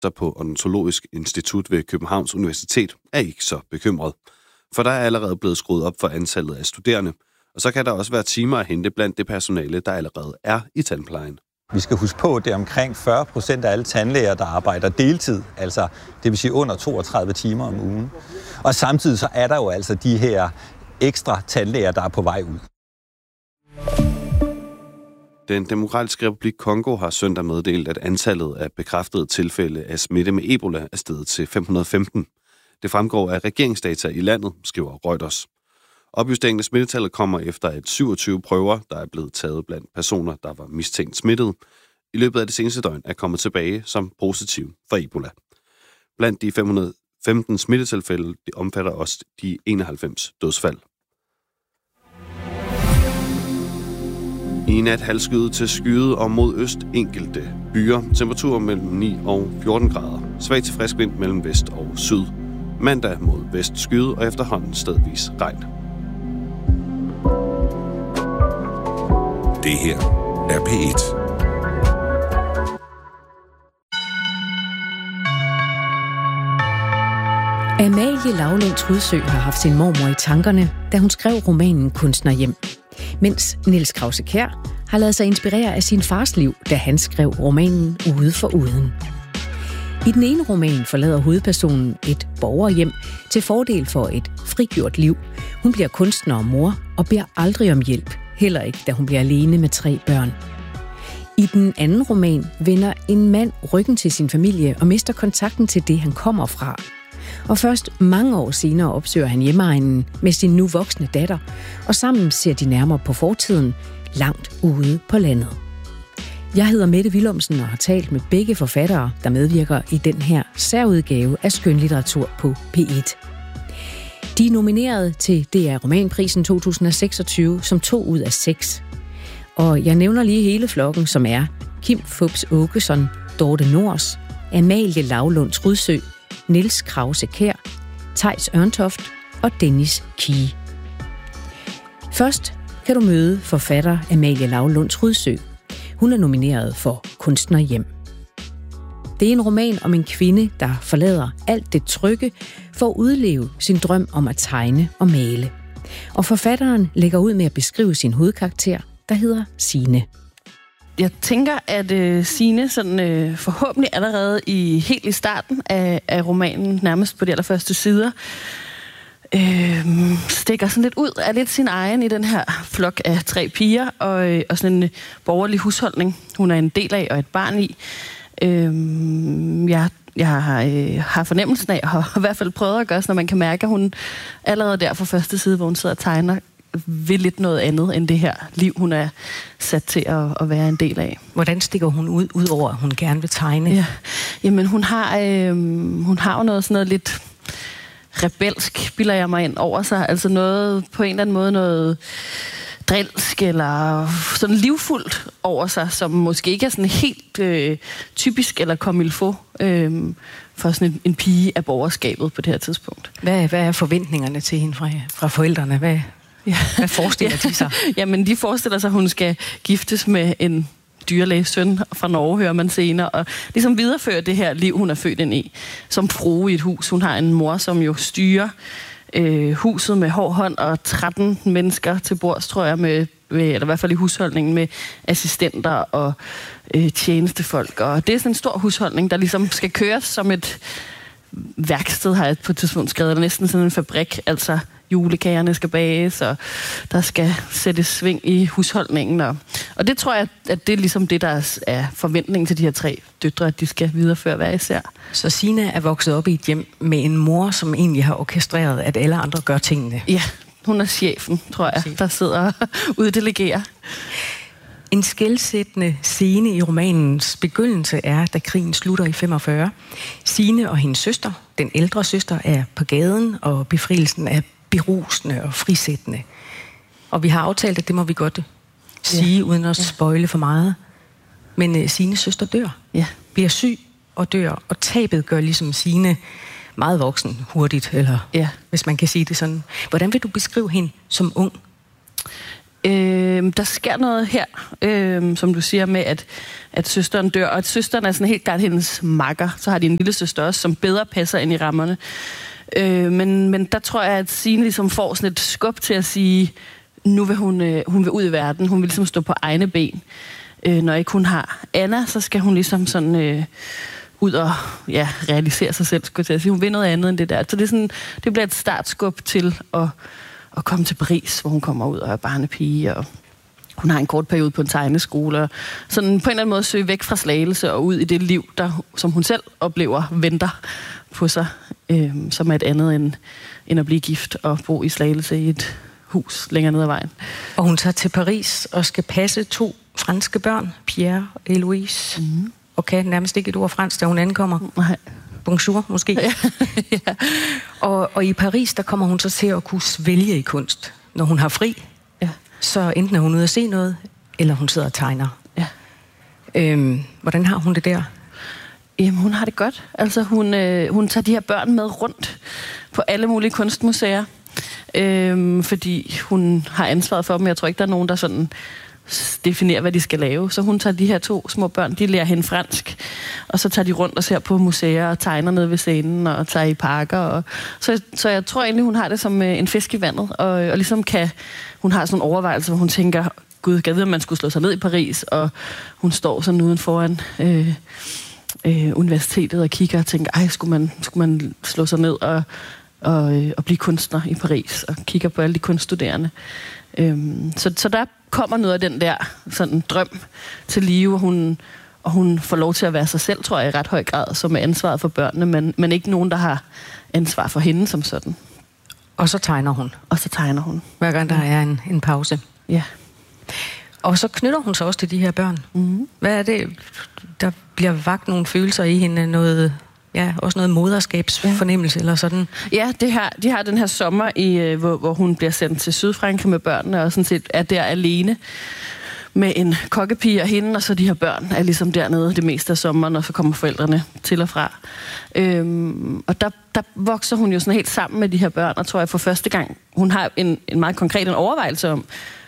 på Odontologisk Institut ved Københavns Universitet er ikke så bekymret. For der er allerede blevet skruet op for antallet af studerende, og så kan der også være timer at hente blandt det personale, der allerede er i tandplejen. Vi skal huske på, at det er omkring 40% af alle tandlæger, der arbejder deltid, altså det vil sige under 32 timer om ugen. Og samtidig så er der jo altså de her ekstra tandlæger, der er på vej ud. Den Demokratiske Republik Kongo har søndag meddelt, at antallet af bekræftede tilfælde af smitte med Ebola er steget til 515. Det fremgår af regeringsdata i landet, skriver Reuters. Opjusteringen af smittetallet kommer efter, at 27 prøver, der er blevet taget blandt personer, der var mistænkt smittet, i løbet af det seneste døgn er kommet tilbage som positiv for Ebola. Blandt de 515 smittetilfælde omfatter også de 91 dødsfald. I nat halvskyet til skyet og mod øst enkelte byer. Temperaturer mellem 9 og 14 grader. Svag til frisk vind mellem vest og syd. Mandag mod vest skyet og efterhånden stedvis regn. Det her er P1. Amalie Laulund Trudsø har haft sin mormor i tankerne, da hun skrev romanen Kunstnerhjem. Mens Niels Krause-Kjær har ladet sig inspirere af sin fars liv, da han skrev romanen Ude for uden. I den ene roman forlader hovedpersonen et borgerhjem til fordel for et frigjort liv. Hun bliver kunstner og mor og beder aldrig om hjælp, heller ikke da hun bliver alene med 3 børn. I den anden roman vender en mand ryggen til sin familie og mister kontakten til det, han kommer fra. Og først mange år senere opsøger han hjemegnen med sin nu voksne datter, og sammen ser de nærmere på fortiden, langt ude på landet. Jeg hedder Mette Willumsen og har talt med begge forfattere, der medvirker i den her særudgave af skønlitteratur på P1. De er nomineret til DR Romanprisen 2026 som 2 ud af 6. Og jeg nævner lige hele flokken, som er Kim Fupz Aakeson, Dorte Nors, Amalie Laulund Trudsø, Niels Krause-Kjær, Theis Ørntoft og Dennis Kie. Først kan du møde forfatter Amalie Laulund Trudsø. Hun er nomineret for Kunstnerhjem. Det er en roman om en kvinde, der forlader alt det trygge for at udleve sin drøm om at tegne og male. Og forfatteren lægger ud med at beskrive sin hovedkarakter, der hedder Signe. Jeg tænker, at Signe sådan, forhåbentlig allerede helt i starten af romanen, nærmest på de allerførste sider, stikker sådan lidt ud af lidt sin egen i den her flok af 3 piger og sådan en borgerlig husholdning, hun er en del af og et barn i. Jeg har fornemmelsen af, og har i hvert fald prøvet at gøre, når man kan mærke, at hun allerede der fra første side, hvor hun sidder og tegner, vil lidt noget andet end det her liv, hun er sat til at være en del af. Hvordan stikker hun ud over, at hun gerne vil tegne? Ja. Jamen, hun har jo noget sådan noget lidt rebelsk, bilder jeg mig ind over sig. Altså noget, på en eller anden måde, noget drilsk eller sådan livfuldt over sig, som måske ikke er sådan helt typisk eller comme il faut for sådan en pige af borgerskabet på det her tidspunkt. Hvad er forventningerne til hende fra forældrene? Hvad forestiller de sig? Jamen, de forestiller sig, at hun skal giftes med en dyrlægesøn fra Norge, hører man senere, og ligesom videreføre det her liv, hun er født ind i, som frue i et hus. Hun har en mor, som jo styrer huset med hård hånd, og 13 mennesker til bords, tror jeg, eller i hvert fald i husholdningen, med assistenter og tjenestefolk. Og det er sådan en stor husholdning, der ligesom skal køres som et værksted, har jeg på et tidspunkt skrevet, eller næsten sådan en fabrik, altså julekagerne skal bages, og der skal sættes sving i husholdningen. Og det tror jeg, at det er ligesom det, der er forventningen til de her 3 døtre, at de skal videreføre hver især. Så Signe er vokset op i et hjem med en mor, som egentlig har orkestreret, at alle andre gør tingene. Ja, hun er chefen, tror jeg, der sidder og uddelegerer. En skelsættende scene i romanens begyndelse er, da krigen slutter i 45. Signe og hendes søster, den ældre søster, er på gaden, og befrielsen er berusende og frisættende. Og vi har aftalt, at det må vi godt sige, uden at spoile for meget. Men Signes søster dør. Ja. Bliver syg og dør, og tabet gør ligesom Signe meget voksen hurtigt, eller hvis man kan sige det sådan. Hvordan vil du beskrive hende som ung? Der sker noget her, som du siger, med at søsteren dør, og at søsteren er sådan helt klart hendes makker. Så har de en lille søster også, som bedre passer ind i rammerne. Men der tror jeg, at Signe ligesom får sådan et skub til at sige, nu vil hun vil ud i verden. Hun vil ligesom stå på egne ben. Når ikke hun har Anna, så skal hun ligesom sådan ud og realisere sig selv, skulle jeg sige. Hun vil noget andet end det der. Så det bliver et startskub til at komme til Paris, hvor hun kommer ud og er barnepige, og hun har en kort periode på en tegneskole, og sådan på en eller anden måde søge væk fra Slagelse og ud i det liv, som hun selv oplever, venter på sig, som er et andet end at blive gift og bo i Slagelse i et hus længere ned ad vejen. Og hun tager til Paris og skal passe 2 franske børn, Pierre og Eloise, og kan nærmest ikke et ord fransk, da hun ankommer. Nej. Bonjour, måske. Ja. Og i Paris, der kommer hun så til at kunne svælge i kunst. Når hun har fri, så enten er hun ude at se noget, eller hun sidder og tegner. Ja. Hvordan har hun det der? Jamen, hun har det godt. Altså, hun tager de her børn med rundt på alle mulige kunstmuseer, fordi hun har ansvaret for dem. Jeg tror ikke, der er nogen, der sådan definerer, hvad de skal lave. Så hun tager de her 2 små børn, de lærer hende fransk, og så tager de rundt og ser på museer og tegner ned ved scenen og tager i parker. Så jeg tror egentlig, hun har det som en fisk i vandet, og ligesom hun har sådan en overvejelse, hvor hun tænker, gud, jeg ved, om man skulle slå sig ned i Paris, og hun står sådan uden foran universitetet og kigger og tænker, ej, skulle man slå sig ned og blive kunstner i Paris, og kigger på alle de kunststuderende. Så der kommer noget af den der sådan drøm til live, og hun får lov til at være sig selv, tror jeg, i ret høj grad, som er ansvaret for børnene, men ikke nogen, der har ansvar for hende som sådan. Og så tegner hun. Hver gang der er en pause. Ja. Og så knytter hun sig også til de her børn. Mm-hmm. Hvad er det, der bliver vakt nogle følelser i hende? Noget, også noget moderskabsfornemmelse eller sådan? Ja, de har den her sommer, hvor hun bliver sendt til Sydfrankrig med børnene, og sådan set er der alene med en kokkepige og hende, og så de her børn er ligesom dernede det meste af sommeren, og så kommer forældrene til og fra. Og der vokser hun jo sådan helt sammen med de her børn, og tror jeg for første gang, hun har en meget konkret overvejelse om,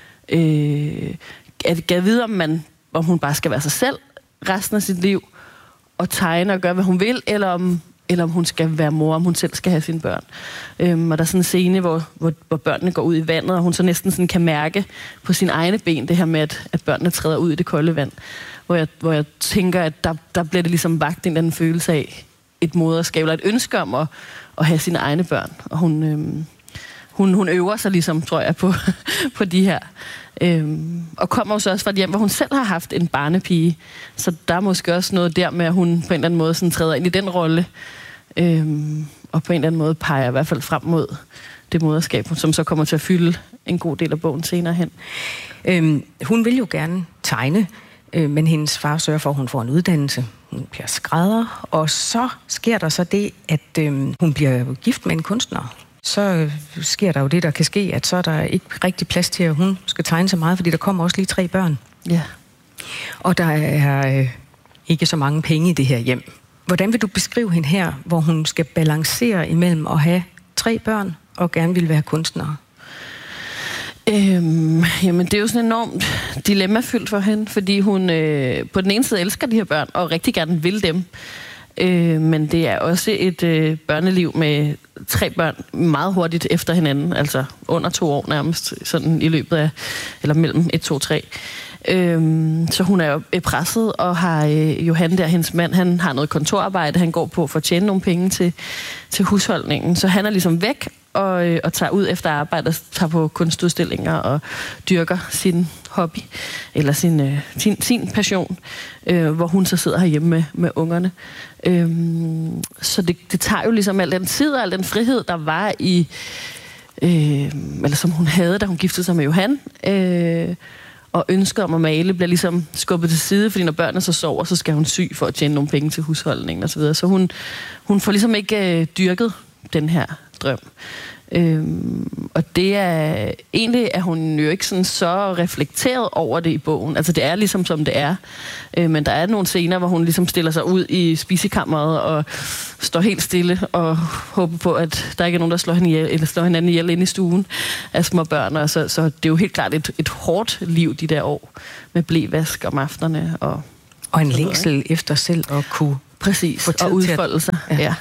at vide, om hun bare skal være sig selv resten af sit liv, og tegne og gøre, hvad hun vil, eller om hun skal være mor, om hun selv skal have sine børn. Og der er sådan en scene, hvor børnene går ud i vandet, og hun så næsten sådan kan mærke på sine egne ben, det her med, at børnene træder ud i det kolde vand. Hvor jeg tænker, at der bliver det ligesom vagt en eller anden følelse af et moderskab, eller et ønske om at have sine egne børn. Og hun øver sig ligesom, tror jeg, på de her. Og kommer så også fra et hjem, hvor hun selv har haft en barnepige. Så der er måske også noget der med, at hun på en eller anden måde sådan træder ind i den rolle. Og på en eller anden måde peger i hvert fald frem mod det moderskab, som så kommer til at fylde en god del af bogen senere hen. Hun vil jo gerne tegne, men hendes far sørger for, at hun får en uddannelse. Hun bliver skrædder, og så sker der så det, at hun bliver gift med en kunstner. Så sker der jo det, der kan ske, at så er der ikke rigtig plads til, at hun skal tegne så meget, fordi der kommer også lige 3 børn. Ja. Og der er ikke så mange penge i det her hjem. Hvordan vil du beskrive hende her, hvor hun skal balancere imellem at have 3 børn og gerne vil være kunstner? Jamen, det er jo sådan enormt dilemmafyldt for hende, fordi hun på den ene side elsker de her børn, og rigtig gerne vil dem. Men det er også et børneliv med 3 børn meget hurtigt efter hinanden, altså under 2 år nærmest, sådan i løbet af, eller mellem 1, 2, 3. Så hun er jo presset, og har Johan der, hendes mand, han har noget kontorarbejde, han går på for at tjene nogle penge til husholdningen. Så han er ligesom væk og tager ud efter arbejde og tager på kunstudstillinger og dyrker sin hobby, eller sin passion, hvor hun så sidder herhjemme med ungerne. Så det tager jo ligesom al den tid og al den frihed, der var i, eller som hun havde, da hun giftede sig med Johan, og ønsket om at male bliver ligesom skubbet til side, fordi når børnene så sover, så skal hun sy for at tjene nogle penge til husholdningen osv. Så hun får ligesom ikke dyrket den her drøm. Og det er egentlig, at hun jo ikke sådan så reflekteret over det i bogen. Altså det er ligesom som det er. Men der er nogle scener, hvor hun ligesom stiller sig ud i spisekammeret og står helt stille og håber på, at der ikke er nogen, der slår hende ihjel, eller slår hinanden ihjel inde i stuen af små børn. Og så det er jo helt klart et hårdt liv de der år med blevask om aftenerne. Og en længsel efter selv at kunne præcis, og udfolde sig. Ja.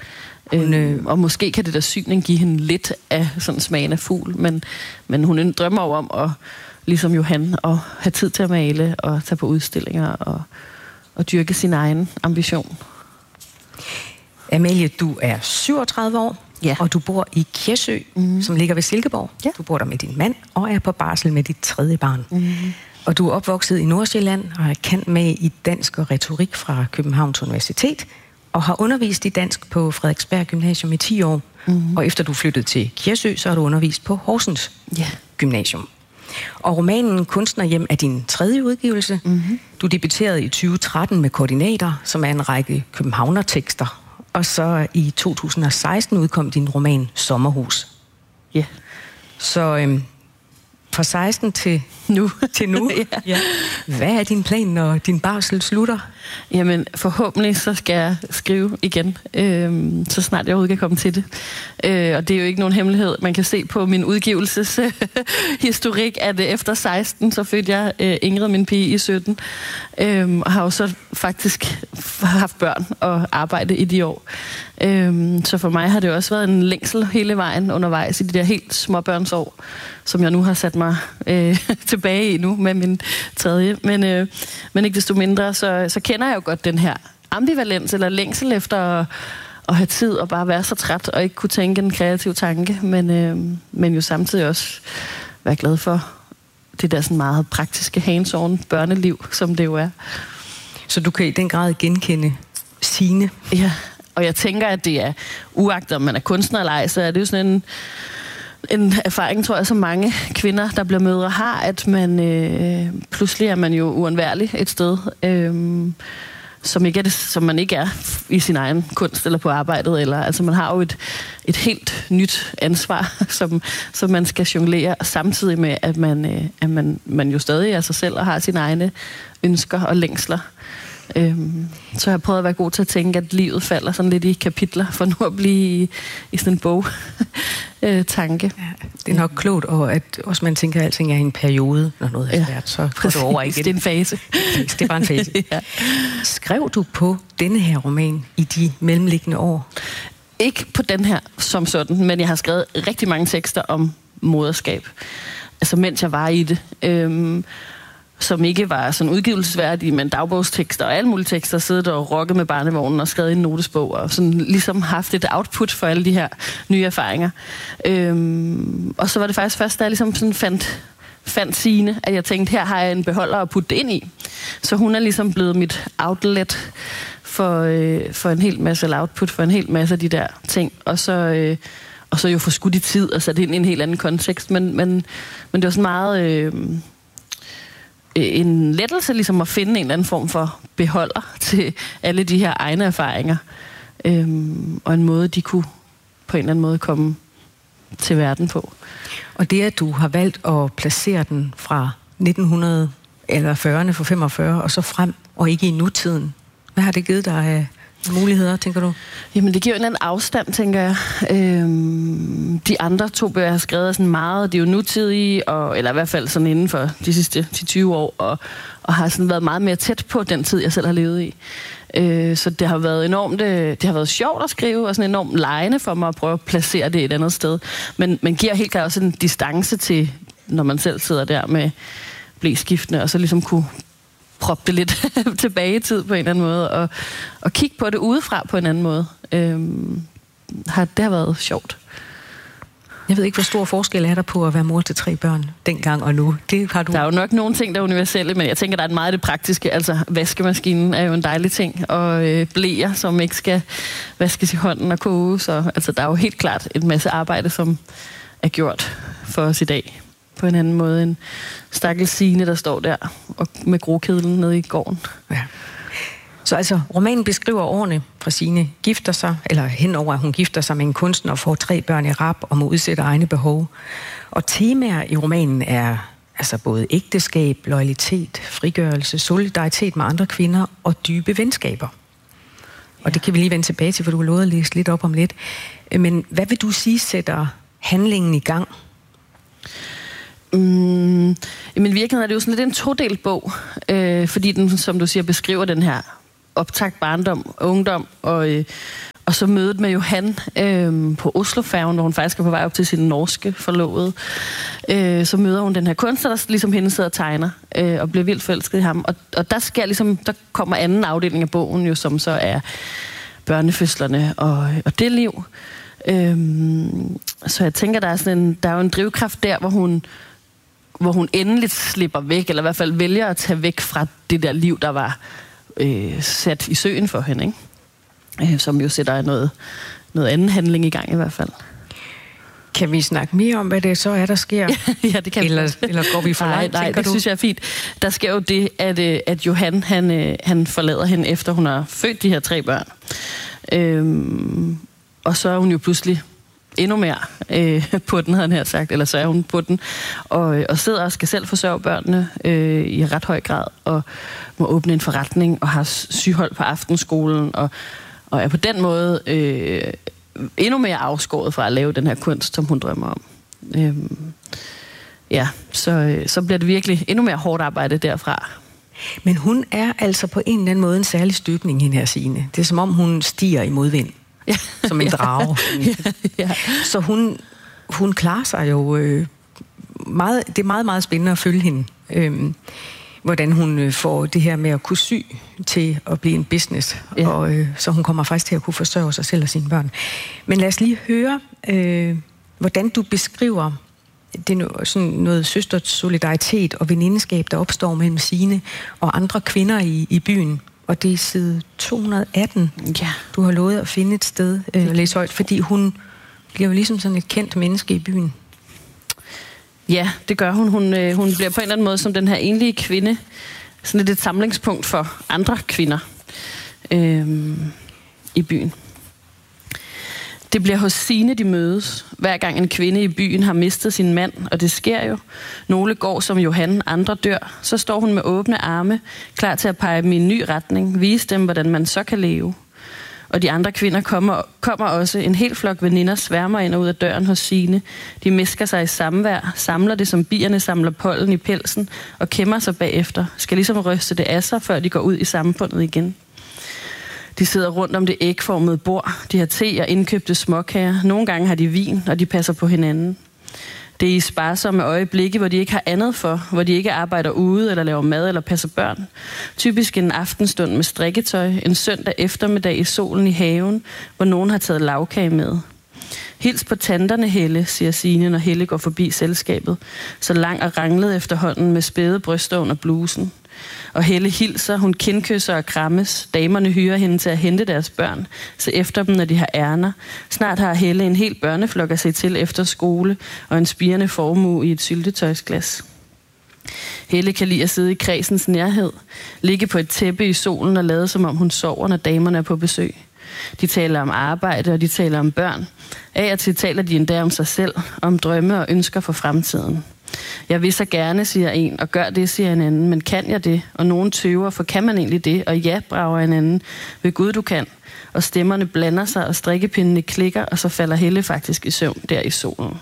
Og måske kan det der syning give hende lidt af sådan smagen af fugl, men hun drømmer jo om at, ligesom Johan, at have tid til at male og tage på udstillinger og dyrke sin egen ambition. Amalie, du er 37 år, og du bor i Kjærsø, som ligger ved Silkeborg. Ja. Du bor der med din mand og er på barsel med dit tredje barn. Og du er opvokset i Nordsjælland og er kendt med i dansk og retorik fra Københavns Universitet, og har undervist i dansk på Frederiksberg Gymnasium i 10 år. Og efter du flyttede til Kjærsø, så har du undervist på Horsens Gymnasium. Og romanen Kunstnerhjem er din tredje udgivelse. Du debuterede i 2013 med Koordinater, som er en række københavnertekster. Og så i 2016 udkom din roman Sommerhus. Ja. Så fra 16 til nu. Ja. Hvad er din plan, når din barsel slutter? Jamen, forhåbentlig så skal jeg skrive igen, så snart jeg overhovedet kan komme til det. Og det er jo ikke nogen hemmelighed. Man kan se på min udgivelseshistorik, at efter 16, så fødte jeg Ingrid, min pige, i 17. Og har jo så faktisk haft børn og arbejde i de år. Så for mig har det også været en længsel hele vejen undervejs i de der helt småbørnsår, som jeg nu har sat mig tilbage i nu med min tredje. Men ikke desto mindre, så kender jeg jo godt den her ambivalens eller længsel efter at have tid og bare være så træt og ikke kunne tænke en kreativ tanke, men jo samtidig også være glad for det der sådan meget praktiske hands-on børneliv, som det jo er. Så du kan i den grad genkende Signe? Ja, og jeg tænker, at det er uagtet, om man er kunstner eller ej, så er det jo sådan en erfaring, tror jeg, som mange kvinder, der bliver mødre, har, at man pludselig er man jo uundværlig et sted, som man ikke er i sin egen kunst eller på arbejdet, eller altså man har jo et helt nyt ansvar, som man skal jonglere, samtidig med at man jo stadig er sig selv og har sine egne ønsker og længsler. Så jeg har prøvet at være god til at tænke, at livet falder sådan lidt i kapitler, for nu at blive i sådan en bog-tanke. Ja, det er nok klogt, og at også man tænker, at alting er i en periode, når noget er svært, så går det over igen. Det er en fase. Det er bare en fase. Ja. Skrev du på denne her roman i de mellemliggende år? Ikke på den her som sådan, men jeg har skrevet rigtig mange tekster om moderskab. Altså mens jeg var i det. Som ikke var sådan udgivelsesværdige, men dagbogstekster og alle mulige tekster, siddet og rokket med barnevognen og skrevet en notesbog, og sådan ligesom haft et output for alle de her nye erfaringer. Og så var det faktisk først, da jeg ligesom sådan fandt Signe, at jeg tænkte, her har jeg en beholder at putte det ind i. Så hun er ligesom blevet mit outlet for en hel masse, eller output for en hel masse af de der ting. Og så jo få skudt i tid og sat ind i en helt anden kontekst. Men det var sådan meget en lettelse ligesom at finde en eller anden form for beholder til alle de her egne erfaringer. Og en måde, de kunne på en eller anden måde komme til verden på. Og det, at du har valgt at placere den fra 1900 eller 40'erne for 45 og så frem, og ikke i nutiden, hvad har det givet dig af muligheder, tænker du? Jamen, det giver en eller anden afstand, tænker jeg. De andre 2 bøger, jeg har skrevet, er sådan meget, det er jo nutidige, eller i hvert fald sådan inden for de sidste 20 år, og har sådan været meget mere tæt på den tid, jeg selv har levet i. Så det har været enormt, det har været sjovt at skrive, og sådan enormt legende for mig at prøve at placere det et andet sted. Men giver helt klart også en distance til, når man selv sidder der med bleskiftene, og så ligesom kunne proppe det lidt tilbage i tid på en eller anden måde, og kigge på det udefra på en anden måde. Det har været sjovt. Jeg ved ikke, hvor stor forskel er der på at være mor til 3 børn dengang og nu. Det har du. Der er jo nok nogle ting, der er universelle, men jeg tænker, der er meget det praktiske. Altså, vaskemaskinen er jo en dejlig ting, og bleer, som ikke skal vaskes i hånden og koges. Og, altså, der er jo helt klart en masse arbejde, som er gjort for os i dag. På en anden måde end stakkels Signe, der står der og med grokedlen nede i gården. Ja. Så altså, romanen beskriver årene fra Signe gifter sig, eller henover at hun gifter sig med en kunstner og får 3 børn i rap og må udsætte egne behov. Og temaer i romanen er altså både ægteskab, loyalitet, frigørelse, solidaritet med andre kvinder og dybe venskaber. Og det kan vi lige vende tilbage til, for du har lovet at læse lidt op om lidt. Men hvad vil du sige sætter handlingen i gang? I min virkelighed er det jo sådan lidt en todelt bog, fordi den, som du siger, beskriver den her optakt barndom, ungdom, og så mødet med Johan på Oslofærgen, hvor hun faktisk er på vej op til sin norske forlovede. Så møder hun den her kunstner, der ligesom hende sidder og tegner, og bliver vildt forelsket i ham. Og der sker ligesom, der kommer anden afdeling af bogen jo, som så er børnefødslerne og det liv. Så jeg tænker, der er jo en drivkraft der, hvor hun endelig slipper væk, eller i hvert fald vælger at tage væk fra det der liv, der var sat i søen for hende, ikke? Som jo sætter noget anden handling i gang i hvert fald. Kan vi snakke mere om, hvad det så er, der sker? Ja, det kan vi. Eller går vi for langt, nej, det synes jeg er fint. Der sker jo det, at Johan, han forlader hende, efter hun har født de her 3 børn. Og så er hun jo pludselig endnu mere på den, havde han her sagt, eller så er hun på den, og sidder og skal selv forsørge børnene i ret høj grad, og må åbne en forretning, og har sygehold på aftenskolen, og er på den måde endnu mere afskåret fra at lave den her kunst, som hun drømmer om. Så bliver det virkelig endnu mere hårdt arbejde derfra. Men hun er altså på en eller anden måde en særlig støbning, hende her Signe. Det er som om, hun stiger i modvind. Ja. Som en drage. Ja. Så hun klarer sig jo meget. Det er meget, meget spændende at følge hende. Hvordan hun får det her med at kunne sy til at blive en business. Ja. Og så hun kommer faktisk til at kunne forsørge sig selv og sine børn. Men lad os lige høre, hvordan du beskriver det sådan noget søstersolidaritet og venindeskab, der opstår mellem Signe og andre kvinder i byen. Og det er side 218. Ja. Du har lovet at finde et sted at læse højt, fordi hun bliver jo ligesom sådan et kendt menneske i byen. Ja, det gør hun. Hun bliver på en eller anden måde som den her enlige kvinde, sådan lidt et samlingspunkt for andre kvinder i byen. Det bliver hos Signe, de mødes. Hver gang en kvinde i byen har mistet sin mand, og det sker jo. Nogle går som Johan, andre dør. Så står hun med åbne arme, klar til at pege dem i en ny retning, vise dem, hvordan man så kan leve. Og de andre kvinder kommer også. En hel flok veninder sværmer ind og ud af døren hos Signe. De misker sig i samvær, samler det, som bierne samler pollen i pelsen, og kæmmer sig bagefter. Skal ligesom ryste det af sig, før de går ud i samfundet igen. De sidder rundt om det ægformede bord. De har te og indkøbte småkager. Nogle gange har de vin, og de passer på hinanden. Det er i sparsomme øjeblikke, hvor de ikke har andet for, hvor de ikke arbejder ude eller laver mad eller passer børn. Typisk en aftenstund med strikketøj, en søndag eftermiddag i solen i haven, hvor nogen har taget lavkage med. Hils på tanterne, Helle, siger Signe, når Helle går forbi selskabet, så lang og ranglet efterhånden med spæde bryster under blusen. Og Helle hilser, hun kindkysser og krammes. Damerne hyrer hende til at hente deres børn, se efter dem, når de har ærner. Snart har Helle en hel børneflok at se til efter skole, og en spirende formue i et syltetøjsglas. Helle kan lide at sidde i kredsens nærhed, ligge på et tæppe i solen og lade som om hun sover, når damerne er på besøg. De taler om arbejde, og de taler om børn. Af og til taler de endda om sig selv, om drømme og ønsker for fremtiden. Jeg vil så gerne, siger en, og gør det, siger en anden. Men kan jeg det? Og nogen tøver, for kan man egentlig det? Og ja, brager en anden. Ved Gud, du kan. Og stemmerne blander sig, og strikkepindene klikker, og så falder Helle faktisk i søvn der i solen.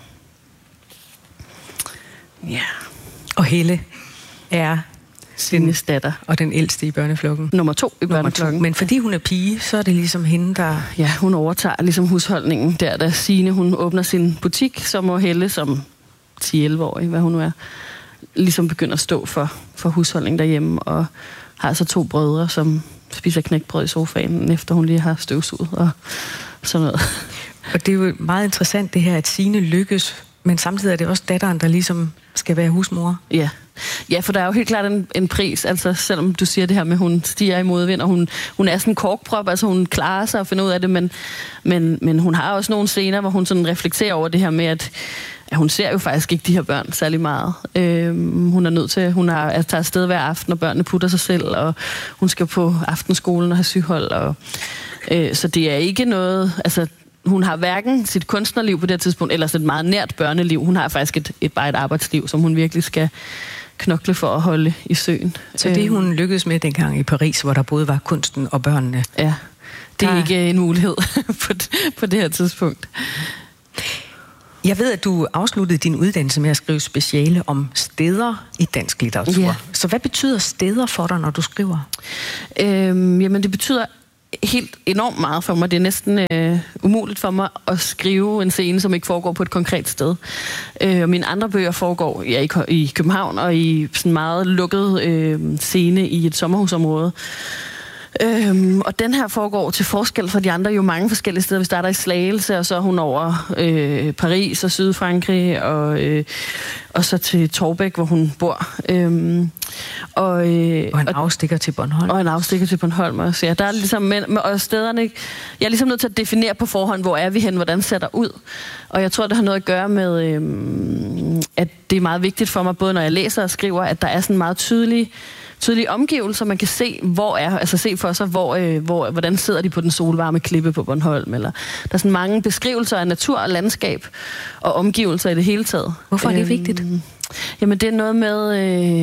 Ja. Og Helle er Signes datter. Og den ældste i børneflokken. Nummer 2 i børneflokken. Men fordi hun er pige, så er det ligesom hende, der... Ja, hun overtager ligesom husholdningen der, da Signe, hun åbner sin butik, så må Helle som 10-11-årig, hvad hun nu er, ligesom begynder at stå for husholdningen derhjemme, og har altså 2 brødre, som spiser knækbrød i sofaen, efter hun lige har støvsuget og sådan noget. Og det er jo meget interessant det her, at Signe lykkes, men samtidig er det også datteren, der ligesom skal være husmor. Ja. Ja, for der er jo helt klart en pris, altså selvom du siger det her med, hun stiger i modvind, og hun er sådan en korkprop, altså hun klarer sig og finder ud af det, men hun har også nogle scener, hvor hun sådan reflekterer over det her med, at hun ser jo faktisk ikke de her børn særlig meget. Hun er nødt til, tager afsted hver aften, og børnene putter sig selv, og hun skal på aftenskolen og have sygehold, og så det er ikke noget, altså hun har hverken sit kunstnerliv på det tidspunkt, eller et meget nært børneliv. Hun har faktisk bare et arbejdsliv, som hun virkelig skal knokle for at holde i søen. Så det hun lykkedes med dengang i Paris, hvor der både var kunsten og børnene. Ja, det er ikke en mulighed på det her tidspunkt. Jeg ved, at du afsluttede din uddannelse med at skrive speciale om steder i dansk litteratur. Ja. Så hvad betyder steder for dig, når du skriver? Jamen, det betyder helt enormt meget for mig. Det er næsten umuligt for mig at skrive en scene, som ikke foregår på et konkret sted. Og mine andre bøger foregår i København og i sådan meget lukket scene i et sommerhusområde. Og den her foregår til forskel fra de andre jo mange forskellige steder. Vi starter i Slagelse, og så er hun over Paris og Sydfrankrig, og så til Torbæk, hvor hun bor. Og en afstikker til Bornholm. Og en afstikker til Bornholm også, ja. Der er ligesom, og stederne, jeg er ligesom nødt til at definere på forhånd, hvor er vi hen, hvordan ser der ud. Og jeg tror, det har noget at gøre med, at det er meget vigtigt for mig, både når jeg læser og skriver, at der er sådan meget tydelige omgivelser, man kan se, se for sig, hvordan sidder de på den solvarme klippe på Bornholm, eller der er sådan mange beskrivelser af natur og landskab og omgivelser i det hele taget. Hvorfor er det vigtigt? Jamen, det er noget med,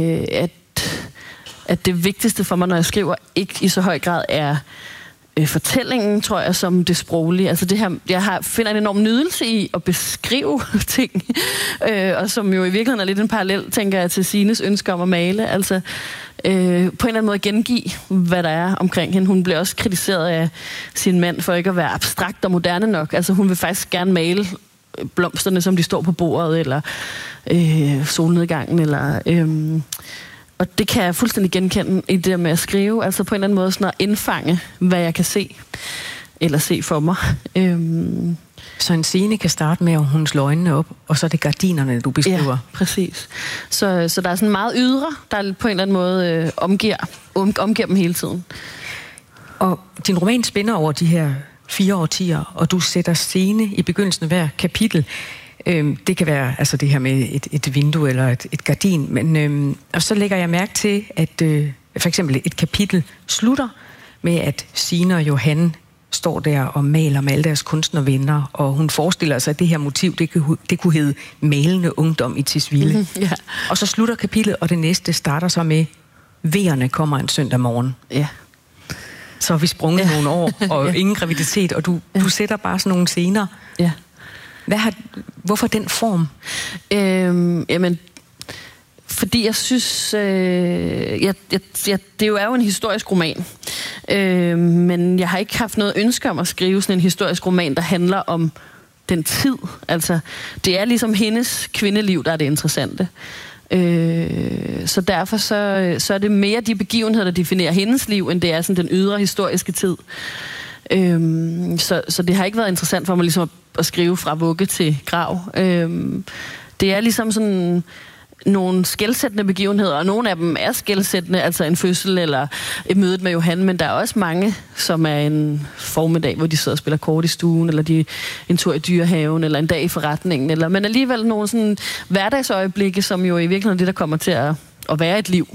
at det vigtigste for mig, når jeg skriver, ikke i så høj grad er fortællingen, tror jeg, som det sproglige. Altså det her, jeg finder en enorm nydelse i at beskrive ting, og som jo i virkeligheden er lidt en parallel, tænker jeg, til Signes ønsker om at male. Altså på en eller anden måde gengive, hvad der er omkring hende. Hun bliver også kritiseret af sin mand for ikke at være abstrakt og moderne nok. Altså hun vil faktisk gerne male blomsterne, som de står på bordet, eller solnedgangen, eller... Og det kan jeg fuldstændig genkende i det med at skrive, altså på en eller anden måde sådan at indfange, hvad jeg kan se, eller se for mig. Så en scene kan starte med, at hun slår øjnene op, og så er det gardinerne, du beskriver. Ja, præcis. Så der er sådan meget ydre, der på en eller anden måde omgiver dem hele tiden. Og din roman spænder over de her 4 årtier, og du sætter scene i begyndelsen af hver kapitel. Det kan være altså det her med et vindue eller et gardin, men og så lægger jeg mærke til, at for eksempel et kapitel slutter med, at Signe og Johan står der og maler med alle deres kunstnervenner, og hun forestiller sig, at det her motiv, det kunne hedde malende ungdom i Tisvilde. Ja. Og så slutter kapitlet, og det næste starter så med, vejerne kommer en søndag morgen. Ja. Så har vi sprunget nogle år, og ingen graviditet, og du sætter bare sådan nogle scener. Ja. Hvorfor den form? Jamen, fordi jeg synes, det jo er jo en historisk roman, men jeg har ikke haft noget ønske om at skrive sådan en historisk roman, der handler om den tid. Altså, det er ligesom hendes kvindeliv, der er det interessante. Så derfor så er det mere de begivenheder, der definerer hendes liv, end det er sådan den ydre historiske tid. Så det har ikke været interessant for mig ligesom at skrive fra vugge til grav. Det er ligesom sådan nogle skelsættende begivenheder, og nogle af dem er skelsættende, altså en fødsel eller et møde med Johan, men der er også mange, som er en formiddag, hvor de sidder og spiller kort i stuen, eller en tur i dyrehaven, eller en dag i forretningen, men alligevel nogle sådan hverdagsøjeblikke, som jo i virkeligheden er det, der kommer til at være et liv.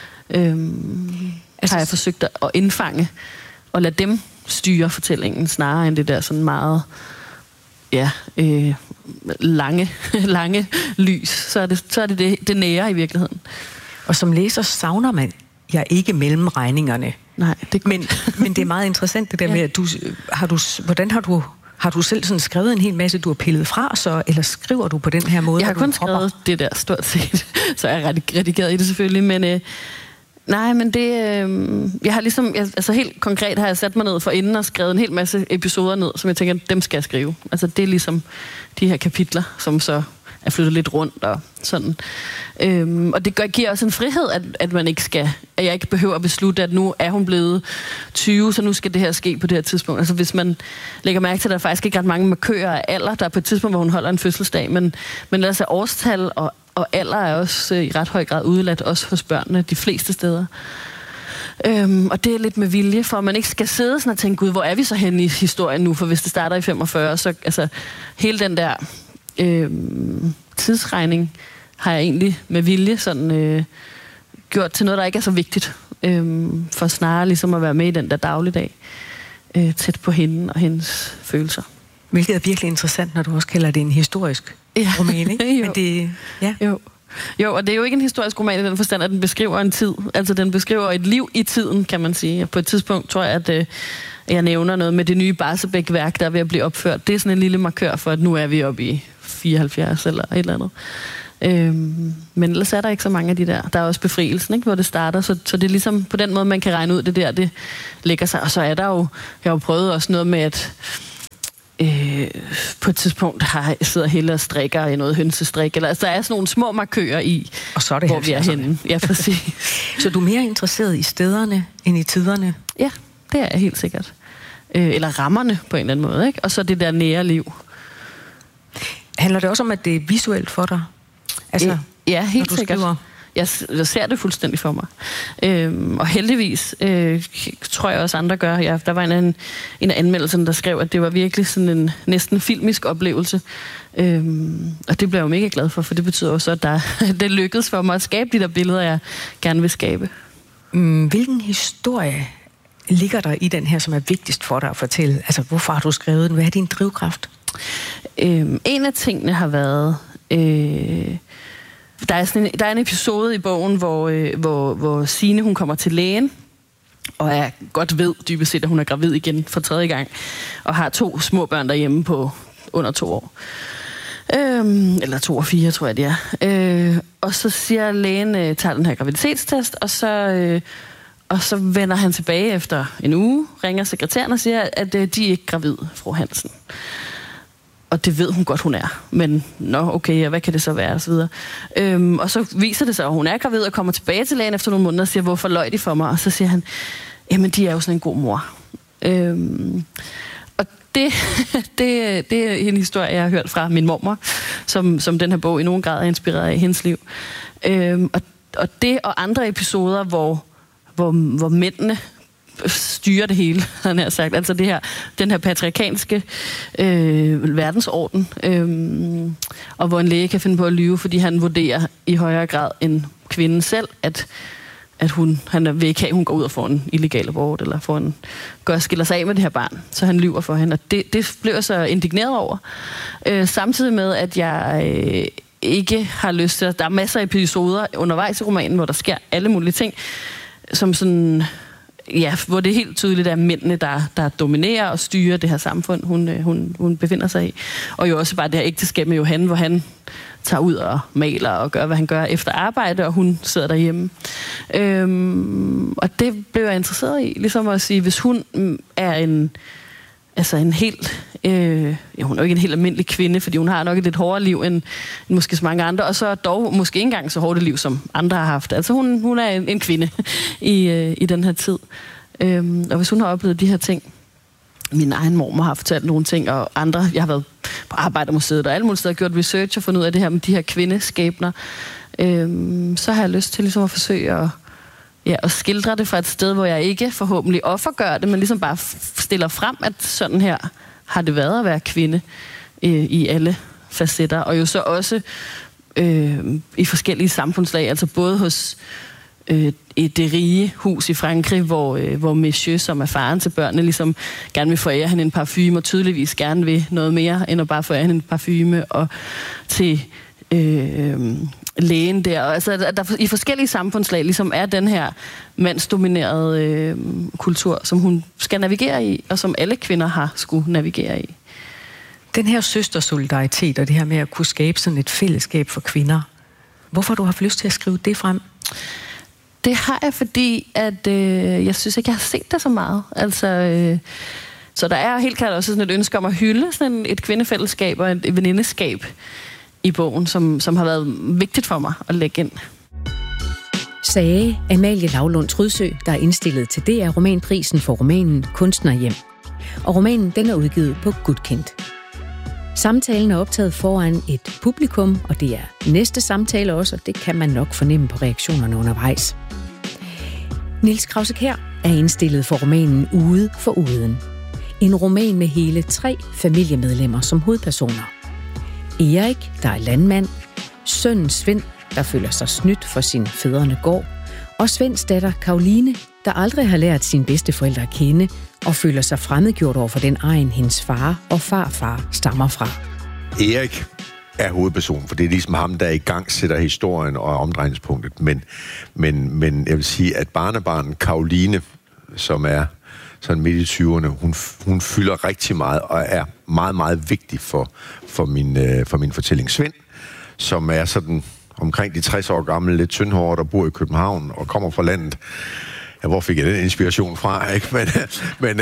Har jeg forsøgt at indfange og lade dem styre fortællingen, snarere end det der sådan meget lange lys. Så er det nære i virkeligheden. Og som læser savner man ikke mellemregningerne. Nej, men det er meget interessant det der med, at har du selv sådan skrevet en hel masse, du har pillet fra, så, eller skriver du på den her måde? Jeg har kun skrevet det der stort set, så jeg er redigeret i det selvfølgelig, men nej, men det... jeg har ligesom... Altså helt konkret har jeg sat mig ned for inden og skrevet en hel masse episoder ned, som jeg tænker, dem skal jeg skrive. Altså det er ligesom de her kapitler, som så er flyttet lidt rundt og sådan. Og det giver også en frihed, at man ikke skal... At jeg ikke behøver at beslutte, at nu er hun blevet 20, så nu skal det her ske på det her tidspunkt. Altså hvis man lægger mærke til, at der faktisk ikke ret mange markører af alder, der er på et tidspunkt, hvor hun holder en fødselsdag, men ellers er årstal og Og alder er også i ret høj grad udeladt, også hos børnene, de fleste steder. Og det er lidt med vilje, for at man ikke skal sidde sådan og tænke, gud, hvor er vi så henne i historien nu? For hvis det starter i 45, så altså, hele den der tidsregning har jeg egentlig med vilje sådan, gjort til noget, der ikke er så vigtigt. For snarere ligesom at være med i den der dagligdag, tæt på hende og hendes følelser. Hvilket er virkelig interessant, når du også kalder det en historisk roman, ikke? Jo. Men det, ja. Jo, og det er jo ikke en historisk roman i den forstand, at den beskriver en tid. Altså, den beskriver et liv i tiden, kan man sige. På et tidspunkt tror jeg, at jeg nævner noget med det nye Barsebäck-værk, der er ved at blive opført. Det er sådan en lille markør for, at nu er vi oppe i 74 eller et eller andet. Men ellers er der ikke så mange af de der. Der er også Befrielsen, ikke, hvor det starter. Så det er ligesom på den måde, man kan regne ud det der, det lægger sig. Og så er der jo, jeg har jo prøvet også noget med, at på et tidspunkt sidder Helle og strikker i noget hønsestrik. Eller, altså, der er sådan nogle små markører i, og så er det hvor vi er henne. Ja, præcis. Så du er mere interesseret i stederne end i tiderne? Ja, det er jeg helt sikkert. Eller rammerne på en eller anden måde, ikke? Og så det der nære liv. Handler det også om, at det er visuelt for dig? Altså, ja, helt sikkert. Jeg ser det fuldstændig for mig. Og heldigvis tror jeg også andre gør. Der var en af anmeldelserne, der skrev, at det var virkelig sådan en næsten filmisk oplevelse. Og det blev jeg jo mega glad for det betyder også, at det lykkedes for mig at skabe de der billeder, jeg gerne vil skabe. Hvilken historie ligger der i den her, som er vigtigst for dig at fortælle? Altså, hvorfor har du skrevet den? Hvad er din drivkraft? En af tingene har været... Der er en episode i bogen, hvor Signe, hun kommer til lægen, og jeg godt ved dybest set, at hun er gravid igen for 3. gang, og har 2 små børn derhjemme på under 2 år. Eller 2 og 4, tror jeg det er. Og så siger lægen, tager den her graviditetstest, og så vender han tilbage efter en uge, ringer sekretæren og siger, at de er ikke gravid, fru Hansen. Og det ved hun godt, hun er. Men okay, hvad kan det så være? Og så videre. Og så viser det sig, at hun er gravid og kommer tilbage til lægen efter nogle måneder og siger, hvorfor løj de for mig? Og så siger han, jamen de er jo sådan en god mor. Og det er en historie, jeg har hørt fra min mormor, som den her bog i nogen grad er inspireret af hendes liv. Og det og andre episoder, hvor mændene styrer det hele, han har sagt. Altså den her patriarkalske verdensorden, og hvor en læge kan finde på at lyve, fordi han vurderer i højere grad end kvinden selv, at han vil ikke have, hun går ud og får en illegal abort, eller skiller sig af med det her barn. Så han lyver for hende, og det blev jeg så indigneret over. Samtidig med, at jeg ikke har lyst til, der er masser af episoder undervejs i romanen, hvor der sker alle mulige ting, som sådan... Ja, hvor det er helt tydeligt, at mændene, der dominerer og styrer det her samfund, hun befinder sig i. Og jo også bare det her ægteskab med Johan, hvor han tager ud og maler og gør, hvad han gør efter arbejde, og hun sidder derhjemme. Og det blev jeg interesseret i, ligesom at sige, hvis hun er en helt... hun er jo ikke en helt almindelig kvinde, fordi hun har nok et lidt hårdere liv end måske så mange andre, og så dog måske ikke engang så hårdt et liv, som andre har haft. Altså hun er en kvinde i den her tid. Og hvis hun har oplevet de her ting, min egen mormor har fortalt nogle ting, og andre, jeg har været på Arbejdermuseet og alle mulige steder, gjort research og fundet ud af det her med de her kvindeskæbner, så har jeg lyst til ligesom at forsøge at skildre det fra et sted, hvor jeg ikke forhåbentlig offergør det, men ligesom bare stiller frem, at sådan her har det været at være kvinde i alle facetter. Og jo så også i forskellige samfundslag, altså både hos det rige hus i Frankrig, hvor Monsieur, som er faren til børnene, ligesom gerne vil forære hende en parfume, og tydeligvis gerne vil noget mere, end at bare forære hende en parfume, og til lægen der. Altså, der i forskellige samfundslag ligesom er den her mandsdominerede kultur, som hun skal navigere i, og som alle kvinder har skulle navigere i. Den her søstersolidaritet og det her med at kunne skabe sådan et fællesskab for kvinder, hvorfor har du haft lyst til at skrive det frem? Det har jeg, fordi at jeg synes ikke, jeg har set det så meget. Altså, så der er helt klart også sådan et ønske om at hylde sådan et kvindefællesskab og et venindeskab i bogen, som har været vigtigt for mig at lægge ind. Sagde Amalie Laulund Trydsø, der er indstillet til DR Romanprisen for romanen Kunstnerhjem. Og romanen den er udgivet på Gudkendt. Samtalen er optaget foran et publikum, og det er næste samtale også, og det kan man nok fornemme på reaktionerne undervejs. Niels Krause-Kjær er indstillet for romanen Ude for uden. En roman med hele 3 familiemedlemmer som hovedpersoner. Erik, der er landmand, sønnen Svend, der føler sig snydt for sin fædrene gård, og Svends datter Karoline, der aldrig har lært sine bedsteforældre at kende, og føler sig fremmedgjort over for den egen, hendes far og farfar stammer fra. Erik er hovedpersonen, for det er ligesom ham, der i gang sætter historien og omdrejningspunktet. Men jeg vil sige, at barnebarnen Karoline, som er sådan midt i 20'erne, hun fylder rigtig meget og er meget, meget vigtig for min fortælling. Svend, som er sådan omkring de 60 år gamle, lidt tyndhåret, der bor i København og kommer fra landet. Ja, hvor fik jeg den inspiration fra, ikke? Men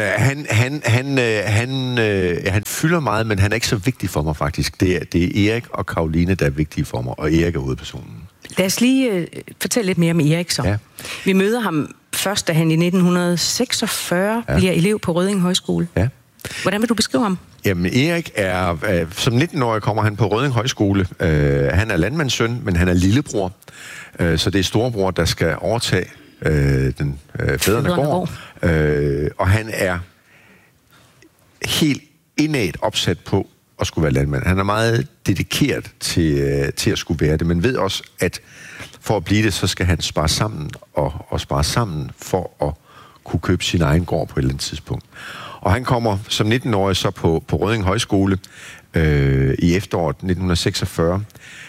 han fylder meget, men han er ikke så vigtig for mig faktisk. Det er Erik og Karoline, der er vigtige for mig, og Erik er hovedpersonen. Lad os lige fortælle lidt mere om Erik så. Ja. Vi møder ham først, da han i 1946 bliver elev på Rødding Højskole. Ja. Hvordan vil du beskrive ham? Jamen, Erik er... som 19-årig kommer han på Rødding Højskole. Han er landmandssøn, men han er lillebror. Så det er storebror, der skal overtage den fædrene gård. Og han er helt indædt opsat på at skulle være landmand. Han er meget dedikeret til at skulle være det, men ved også, at for at blive det, så skal han spare sammen og spare sammen for at kunne købe sin egen gård på et eller andet tidspunkt. Og han kommer som 19-årig så på Rødding Højskole i efteråret 1946,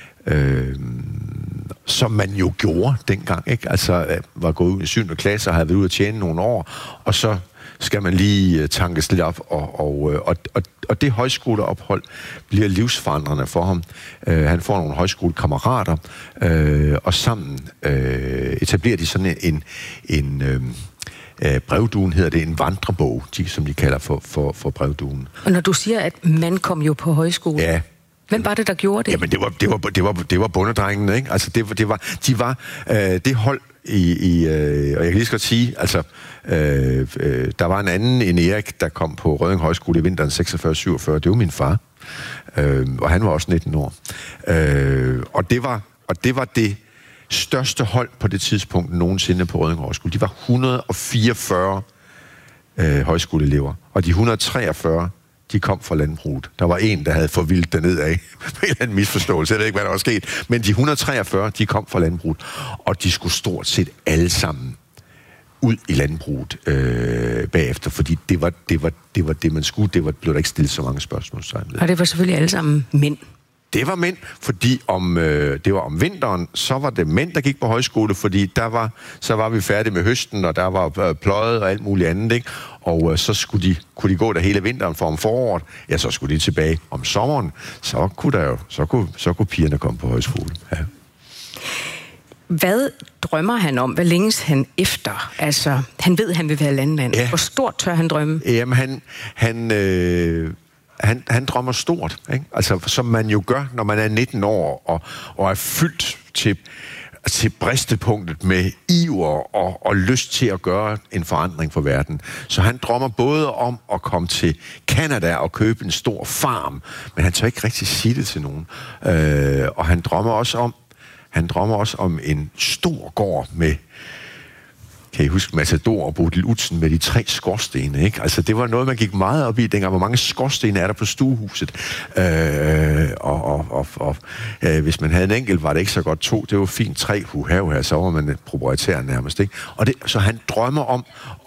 som man jo gjorde dengang, ikke? Altså var gået ud i 7. klasse og havde været ude at tjene nogle år, og så skal man lige tankes lidt op, og det højskoleophold bliver livsforandrende for ham. Han får nogle højskolekammerater, og sammen etablerer de sådan en brevduen, hedder det, en vandrebog, som de kalder for brevduen. Og når du siger, at man kom jo på højskole, ja. Hvem var det, der gjorde det? Jamen, det var bondedrengene, ikke? Altså, de var det hold og jeg kan lige så godt sige, altså, der var en anden end Erik, der kom på Rødding Højskole i vinteren 46-47. Det var min far. Og han var også 19 år. Og det var det største hold på det tidspunkt nogensinde på Rødding Højskole. De var 144 højskoleelever, og de 143 de kom fra landbruget. Der var en, der havde forvildt derned af med en eller anden misforståelse. Jeg ved ikke, hvad der var sket. Men de 143, de kom fra landbruget, og de skulle stort set alle sammen ud i landbruget bagefter, fordi det var det, man skulle. Det blev der ikke stillet så mange spørgsmål. Og det var selvfølgelig alle sammen mænd. Det var mænd, fordi det var om vinteren, så var det mænd, der gik på højskole, fordi så var vi færdige med høsten, og der var pløjet og alt muligt andet, ikke? Og så kunne de gå der hele vinteren, for om foråret, ja, så skulle de tilbage om sommeren, så kunne pigerne komme på højskole. Ja. Hvad drømmer han om? Hvad længes han efter? Altså, han ved, han vil være landmand. Ja. Hvor stort tør han drømme? Jamen, han drømmer stort, ikke? Altså, som man jo gør, når man er 19 år og er fyldt til bristepunktet med iver og lyst til at gøre en forandring for verden. Så han drømmer både om at komme til Canada og købe en stor farm, men han tør ikke rigtig sige det til nogen. Og han drømmer også om en stor gård med, kan I huske, Matador og Bodil Utzen med de 3 skorstene, ikke? Altså, det var noget, man gik meget op i dengang. Hvor mange skorstene er der på stuehuset? Hvis man havde en enkelt, var det ikke så godt 2. Det var fint 3. Så var man proprietær nærmest, ikke? Så han drømmer om,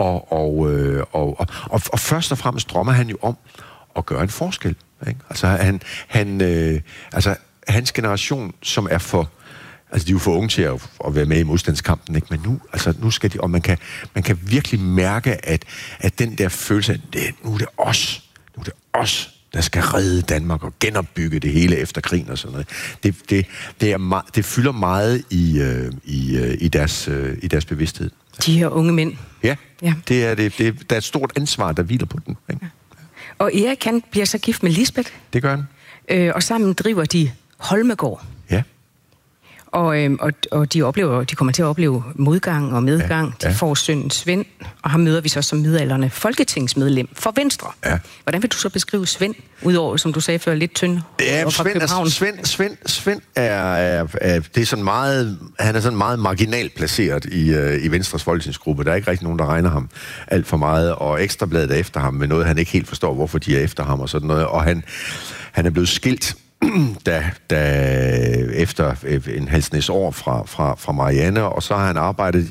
og først og fremmest drømmer han jo om at gøre en forskel, ikke? Altså, hans generation, som er for... Altså, de er jo for unge til at være med i modstandskampen, ikke? Men nu skal de... Og man kan virkelig mærke, at den der følelse af, nu er det os, der skal redde Danmark og genopbygge det hele efter krigen og sådan noget. Det fylder meget i deres bevidsthed. De her unge mænd. Ja. Det er der er et stort ansvar, der hviler på den, ikke? Ja. Og Erik, han bliver så gift med Lisbeth. Det gør han. Og sammen driver de Holmegård. Ja. Og de kommer til at opleve modgang og medgang. De får sønnen Svend, og ham møder vi så som midaldrende folketingsmedlem for Venstre. Ja. Hvordan vil du så beskrive Svend, udover, som du sagde før, lidt tynd fra København? Svend er det er sådan meget, han er sådan meget marginalt placeret i Venstres folketingsgruppe. Der er ikke rigtig nogen, der regner ham alt for meget, og Ekstrabladet er efter ham med noget, han ikke helt forstår, hvorfor de er efter ham og sådan noget. Og han er blevet skilt da efter en halvsnæs år fra Marianne, og så har han arbejdet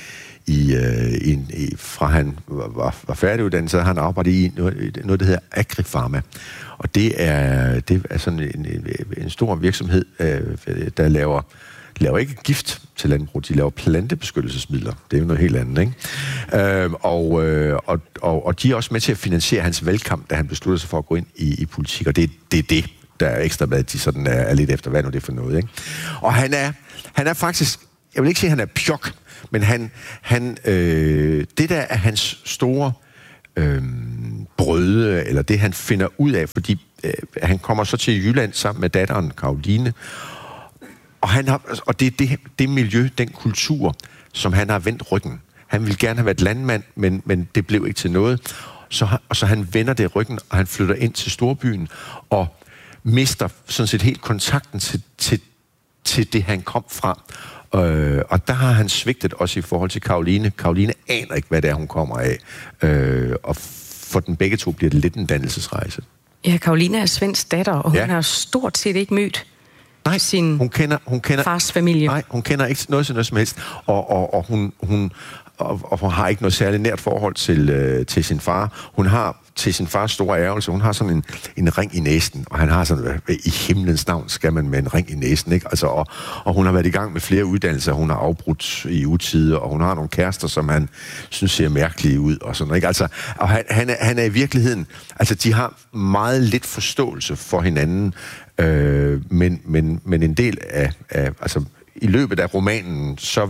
fra han var færdiguddannet, så har han arbejdet i noget, der hedder Agrifarma. Og det er sådan en stor virksomhed, der laver ikke gift til landbrug, de laver plantebeskyttelsesmidler. Det er jo noget helt andet, ikke? Og de er også med til at finansiere hans valgkamp, da han beslutter sig for at gå ind i politik, og det er det, der er Ekstrabladet, de sådan er lidt efter, hvad nu det er for noget, ikke? Og han er faktisk, jeg vil ikke sige, at han er pjok, men det der er hans store brøde, eller det han finder ud af, fordi han kommer så til Jylland sammen med datteren Caroline, og det er det miljø, den kultur, som han har vendt ryggen. Han ville gerne have været landmand, men det blev ikke til noget. Så han vender det ryggen, og han flytter ind til storbyen, og mister sådan set helt kontakten til det, han kom fra. Og der har han svigtet også i forhold til Caroline. Caroline aner ikke, hvad det er, hun kommer af. Og for den begge to bliver det lidt en dannelsesrejse. Ja, Caroline er Svends datter, og hun har stort set ikke mødt sin hun kender fars familie. Nej, hun kender ikke noget som helst. Og hun har ikke noget særligt nært forhold til sin far. Hun har til sin fars store ærgelse, hun har sådan en ring i næsen, og han har sådan, i himlens navn skal man med en ring i næsen, ikke? Altså, og hun har været i gang med flere uddannelser, hun har afbrudt i utide, og hun har nogle kærester, som han synes ser mærkelige ud, og sådan, ikke? Altså, og han er i virkeligheden, altså de har meget lidt forståelse for hinanden, men en del af altså i løbet af romanen, så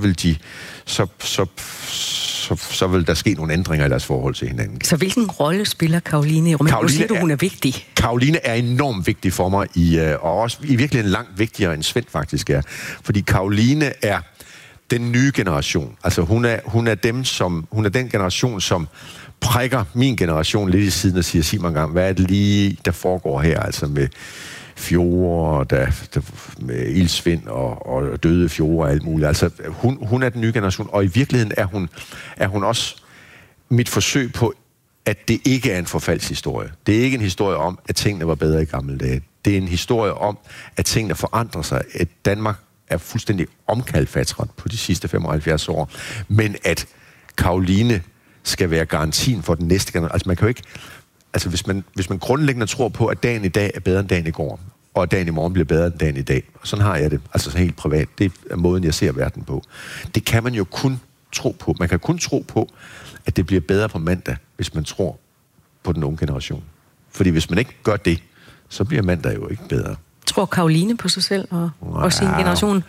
vil der ske nogle ændringer i deres forhold til hinanden. Så hvilken rolle spiller Caroline i romanen? Siger du, hun er vigtig? Caroline er enormt vigtig for mig, og også i virkeligheden langt vigtigere end Svend faktisk er. Fordi Caroline er den nye generation. Altså hun er den generation, som prikker min generation lidt i siden og siger, sig mig engang, hvad er det lige, der foregår her, altså med fjorde, med ildsvind og døde fjorde og alt muligt. Altså, hun er den nye generation, og i virkeligheden er hun også mit forsøg på, at det ikke er en forfaldshistorie. Det er ikke en historie om, at tingene var bedre i gamle dage. Det er en historie om, at tingene forandrer sig. At Danmark er fuldstændig omkalfatret på de sidste 75 år, men at Caroline skal være garantien for den næste generation. Altså, man kan jo ikke... Altså, hvis man grundlæggende tror på, at dagen i dag er bedre end dagen i går, og at dagen i morgen bliver bedre end dagen i dag, og sådan har jeg det, altså så helt privat, det er måden, jeg ser verden på. Det kan man jo kun tro på. Man kan kun tro på, at det bliver bedre på mandag, hvis man tror på den unge generation. Fordi hvis man ikke gør det, så bliver mandag jo ikke bedre. Tror Caroline på sig selv og sin generation?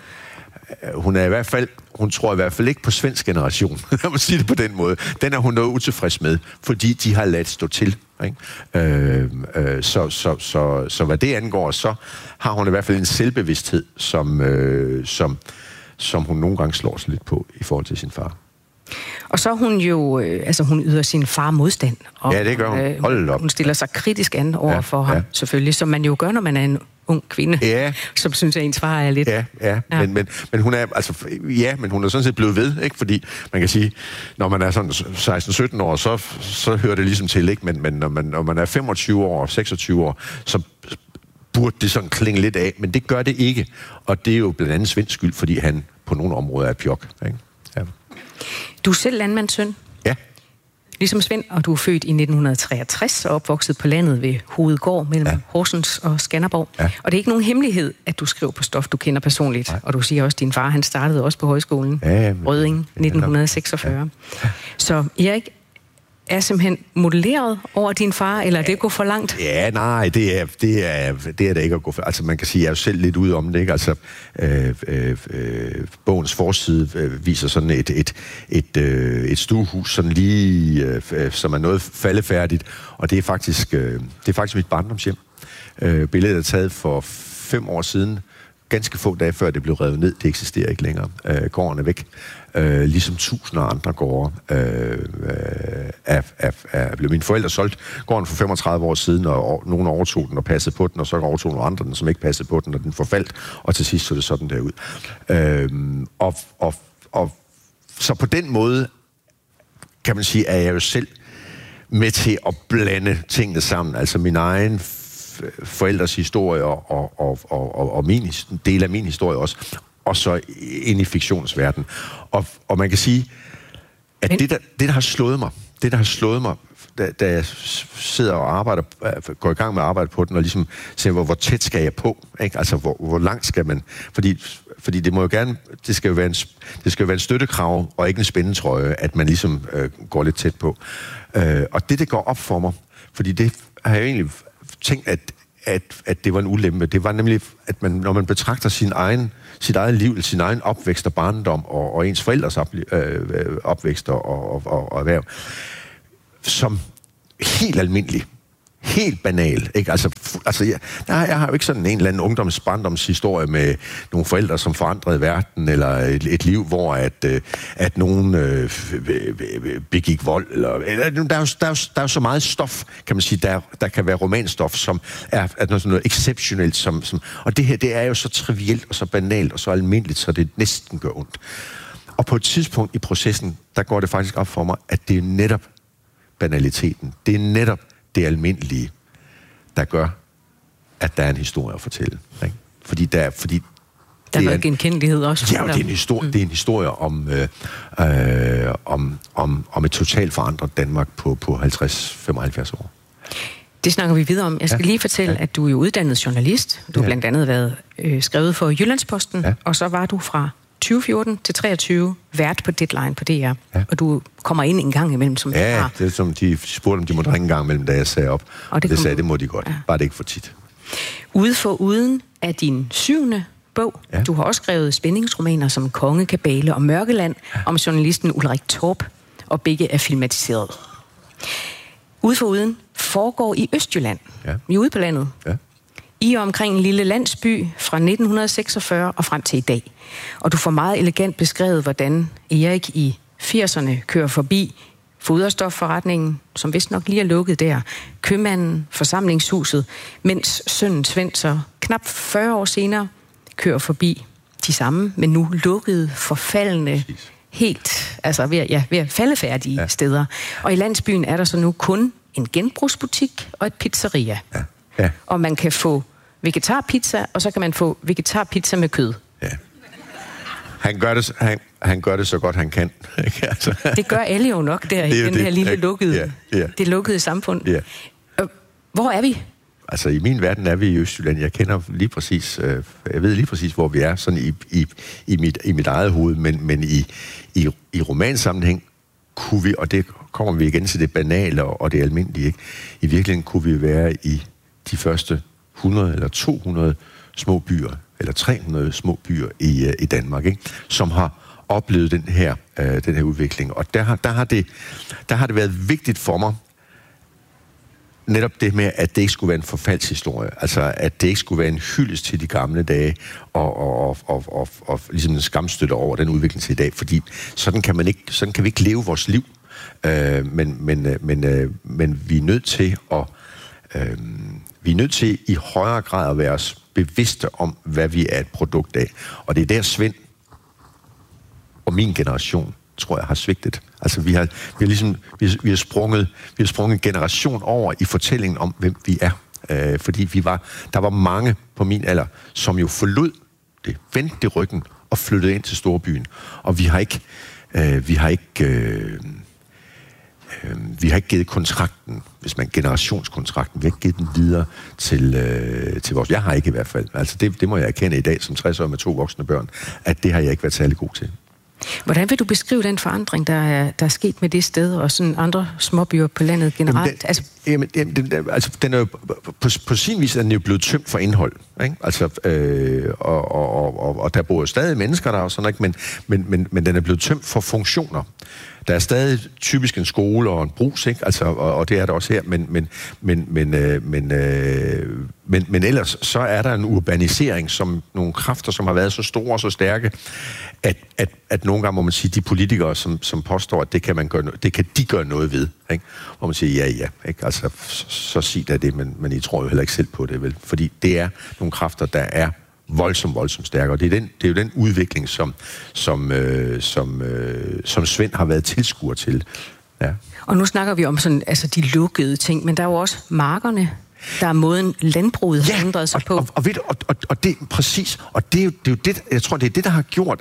Hun tror i hvert fald ikke på svensk generation. Jeg må sige det på den måde. Den er hun noget utilfreds med, fordi de har ladt stå til. Ikke? Så hvad det angår, så har hun i hvert fald en selvbevidsthed, som hun nogle gange slår sig lidt på i forhold til sin far. Og så er hun jo, hun yder sin far modstand. Og, ja, det gør hun. Hold op. Hun stiller sig kritisk an over for ham, selvfølgelig, som man jo gør, når man er en ung kvinde, som synes, at ens far er lidt... Ja. Men hun er, men hun er sådan set blevet ved, ikke? Fordi man kan sige, når man er sådan 16-17 år, så hører det ligesom til, ikke? Men når man er 25 år og 26 år, så burde det sådan klinge lidt af, men det gør det ikke. Og det er jo blandt andet Svends skyld, fordi han på nogle områder er pjok, ikke? Ja. Du er selv landmandssøn. Ja. Ligesom Svend, og du er født i 1963 og opvokset på landet ved Hovedgård mellem Horsens og Skanderborg. Ja. Og det er ikke nogen hemmelighed, at du skriver på stof, du kender personligt. Nej. Og du siger også, at din far han startede også på højskolen. Rødding 1946. Ja. Så Erik er simpelthen modelleret over din far, eller det går for langt? Ja, nej, det er det ikke at gå for. Altså man kan sige, jeg er jo selv lidt ude om det, ikke? Altså bogens forside viser sådan et stuehus, sådan lige som er noget faldefærdigt, og det er faktisk mit barndomshjem. Billedet er taget for 5 år siden, ganske få dage før det blev revet ned. Det eksisterer ikke længere. Gården er væk. Ligesom tusinder af andre gårde blev mine forældre solgt gården for 35 år siden, og nogen overtog den og passede på den, og så overtog nogle andre den, som ikke passede på den, og den forfaldt, og til sidst så det sådan der ud. Og så på den måde, kan man sige, er jeg jo selv med til at blande tingene sammen. Altså min egen forældres historie og min del af min historie også, og så ind i fiktionsverdenen. Og man kan sige, at det der har slået mig, da jeg sidder og arbejder, går i gang med at arbejde på den, og ligesom ser, hvor tæt skal jeg på, ikke? Altså, hvor langt skal man... Fordi det må jo gerne... Det skal jo være en støttekrav, og ikke en spændetrøje, at man ligesom går lidt tæt på. Og det går op for mig, fordi det har jeg egentlig tænkt, at det var en ulempe. Det var nemlig, at man, når man betragter sit eget liv, sin egen opvækst og barndom, og ens forældres opvækst og erhverv, som helt almindelig, helt banal, ikke? Jeg har jo ikke sådan en eller anden barndomshistorie med nogle forældre, som forandrede verden, eller et liv, hvor at nogen begik vold. Der er jo så meget stof, kan man sige, der kan være romanstof, som er noget exceptionelt. Og det her, det er jo så trivielt og så banalt og så almindeligt, så det næsten gør ondt. Og på et tidspunkt i processen, der går det faktisk op for mig, at det er netop banaliteten. Det er netop det almindelige, der gør, at der er en historie at fortælle. Ikke? Fordi der er noget genkendelighed også. Ja, det er en historie om et totalt forandret Danmark på 50-75 år. Det snakker vi videre om. Jeg skal lige fortælle, at du er uddannet journalist. Du har blandt andet været skrevet for Jyllandsposten, og så var du fra 2014 til 23 vært på Deadline på DR. Ja. Og du kommer ind en gang imellem, som det er som de spurgte, om de måtte ringe en gang imellem, da jeg sagde op. Og det sagde, det må de godt. Ja. Bare det ikke for tit. Ude for uden er din 7. bog. Ja. Du har også skrevet spændingsromaner som Kongekabale og Mørkeland om journalisten Ulrik Torp, og begge er filmatiseret. Ude for uden foregår i Østjylland. Ja. Vi er ude på landet. Ja. I og omkring en lille landsby fra 1946 og frem til i dag. Og du får meget elegant beskrevet, hvordan Erik i 80'erne kører forbi foderstofforretningen, som vist nok lige er lukket der, købmanden, forsamlingshuset, mens sønnen Svend så knap 40 år senere kører forbi de samme, men nu lukkede, forfaldende, helt, altså ved at faldefærdige steder. Og i landsbyen er der så nu kun en genbrugsbutik og et pizzeria. Ja. Ja. Og man kan få vegetarpizza, og så kan man få vegetarpizza med kød. Ja. Han gør det så godt, han kan. Det gør alle jo nok der i den her lille det lukkede samfund. Ja. Hvor er vi? Altså, i min verden er vi i Østjylland. Jeg ved lige præcis, hvor vi er, sådan i mit eget hoved, men i romansammenhæng kunne vi, og det kommer vi igen til det banale og det almindelige, ikke? I virkeligheden kunne vi være i de første 100 eller 200 små byer, eller 300 små byer i Danmark, ikke? Som har oplevet den her udvikling. Og der har det været vigtigt for mig, netop det med, at det ikke skulle være en forfaldshistorie. Altså, at det ikke skulle være en hyldest til de gamle dage, og ligesom en skamstøtte over den udvikling til i dag. Fordi sådan kan vi ikke leve vores liv. Men vi er nødt til i højere grad at være os bevidste om, hvad vi er et produkt af. Og det er der Svend og min generation, tror jeg, har svigtet. Altså vi har sprunget en generation over i fortællingen om, hvem vi er. Fordi der var mange på min alder, som jo forlod det, vendte det ryggen og flyttede ind til storbyen. Og vi har ikke givet kontrakten, hvis man generationskontrakten, vi har ikke givet den videre til vores... Jeg har ikke i hvert fald. Altså det må jeg erkende i dag som 60 år med 2 voksne børn, at det har jeg ikke været særlig god til. Hvordan vil du beskrive den forandring, der er sket med det sted, og sådan andre småbyer på landet generelt? Den er jo, på sin vis er den jo blevet tømt for indhold, ikke? Altså, og der bor jo stadig mennesker der og sådan noget, men den er blevet tømt for funktioner. Der er stadig typisk en skole og en brugs, ikke? Altså, og det er der også her, Men ellers så er der en urbanisering, som nogle kræfter, som har været så store og så stærke, at nogle gange må man sige, de politikere, som påstår, at det kan de gøre noget ved, ikke? Hvor man siger, ja, ikke? Altså, så sig da det, men I tror jo heller ikke selv på det, vel? Fordi det er nogle kræfter, der er voldsomt stærke, og det er jo den udvikling, som Svend har været tilskuer til. Ja. Og nu snakker vi om sådan, altså de lukkede ting, men der er jo også markerne. Der er måden landbruget har ændret sig på. Og det præcis, og det er jo det, jeg tror, det er det, der har gjort,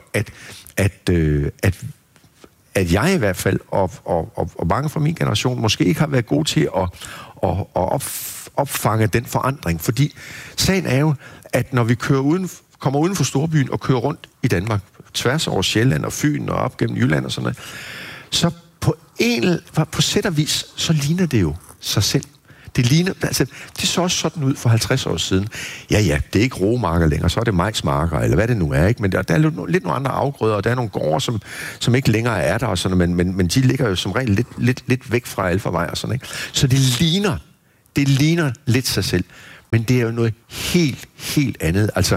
at jeg i hvert fald, og mange fra min generation, måske ikke har været gode til at opfange den forandring. Fordi sagen er jo, at når vi kommer uden for storbyen og kører rundt i Danmark, tværs over Sjælland og Fyn og op gennem Jylland og sådan noget, så på sæt og vis, så ligner det jo sig selv. Det så også sådan ud for 50 år siden. Ja, det er ikke roemarker længere, så er det majsmarker, eller hvad det nu er, ikke? Men der er lidt nogle andre afgrøder, og der er nogle gårde, som ikke længere er der, og sådan, men de ligger jo som regel lidt væk fra alfarvej og sådan, ikke? Så det ligner lidt sig selv, men det er jo noget helt andet. Altså,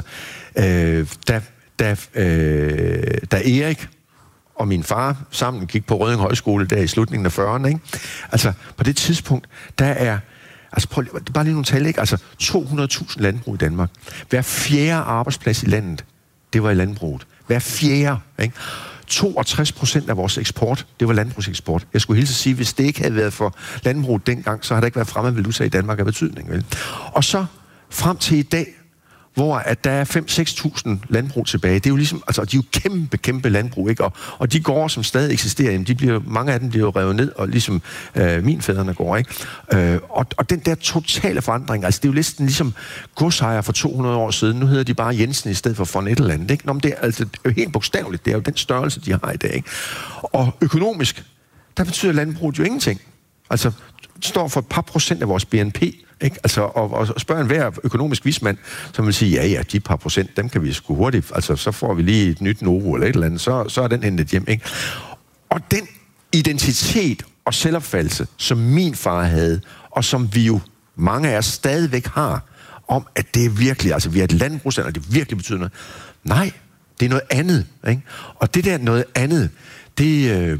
da Erik og min far sammen gik på Rødding Højskole der i slutningen af 40'erne, ikke? Altså, på det tidspunkt, der er... Altså, bare lige nogle tal, ikke? Altså, 200.000 landbrug i Danmark. Hver fjerde arbejdsplads i landet, det var i landbruget. Hver fjerde, ikke? 62% af vores eksport, det var landbrugseksport. Jeg skulle hilse at sige, hvis det ikke havde været for landbruget dengang, så har der ikke været fremmed valuta i Danmark af betydning, vel? Og så frem til i dag, hvor at der er 5-6.000 landbrug tilbage. Det er jo ligesom, altså, de er jo kæmpe landbrug, ikke? Og de gårde, som stadig eksisterer, mange af dem bliver jo revet ned, og ligesom min fædrene går, ikke? Og den der totale forandring, altså det er jo næsten ligesom godsejer for 200 år siden. Nu hedder de bare Jensen i stedet for von et eller andet, ikke? Nå, men det er jo helt bogstaveligt. Det er jo den størrelse, de har i dag, ikke? Og økonomisk, der betyder landbruget jo ingenting. Altså, det står for et par procent af vores BNP, ikke? Altså, og spørg enhver økonomisk vismand, som vil sige, ja, de par procent, dem kan vi sgu hurtigt, altså, så får vi lige et nyt Novo eller et eller andet, så er den hentet hjem, ikke? Og den identitet og selvopfattelse, som min far havde, og som vi jo, mange af os stadigvæk har, om at det er virkelig, altså vi er et landbrugsland, og det virkelig betyder noget. Nej, det er noget andet, ikke? Og det der noget andet, det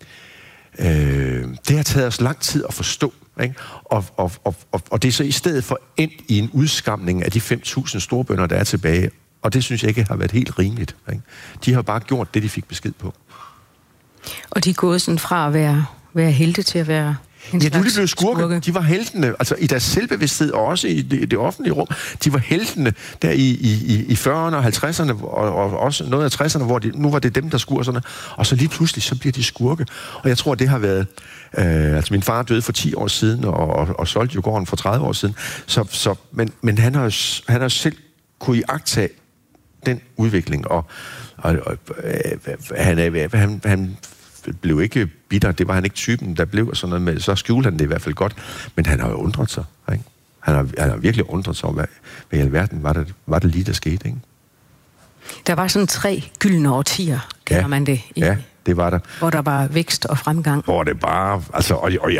har taget os lang tid at forstå, ikke? Og det er så i stedet for endt i en udskamning af de 5.000 storbønder, der er tilbage. Og det synes jeg ikke har været helt rimeligt, ikke? De har bare gjort det, de fik besked på. Og de er gået sådan fra at være helte til at være en slags nu er de blevet skurke. De var heltene, altså i deres selvbevidsthed, og også i det offentlige rum. De var heltene der i 40'erne og 50'erne, og også noget af 60'erne, hvor nu var det dem, der skurserne. Og så lige pludselig, så bliver de skurke. Og jeg tror, det har været... altså min far døde for 10 år siden, og solgte jo gården for 30 år siden. Men han har selv kunne iagttage den udvikling, og han blev ikke bitter, det var han ikke typen, der blev sådan noget med, så skjulte han det i hvert fald godt, men han har jo undret sig, ikke? Han har virkelig undret sig om, hvad i alverden var det lige, der skete, ikke? Der var sådan 3 gyldne årtier, kalder man det. Ja, det var der. Hvor der var vækst og fremgang. Hvor det bare, altså,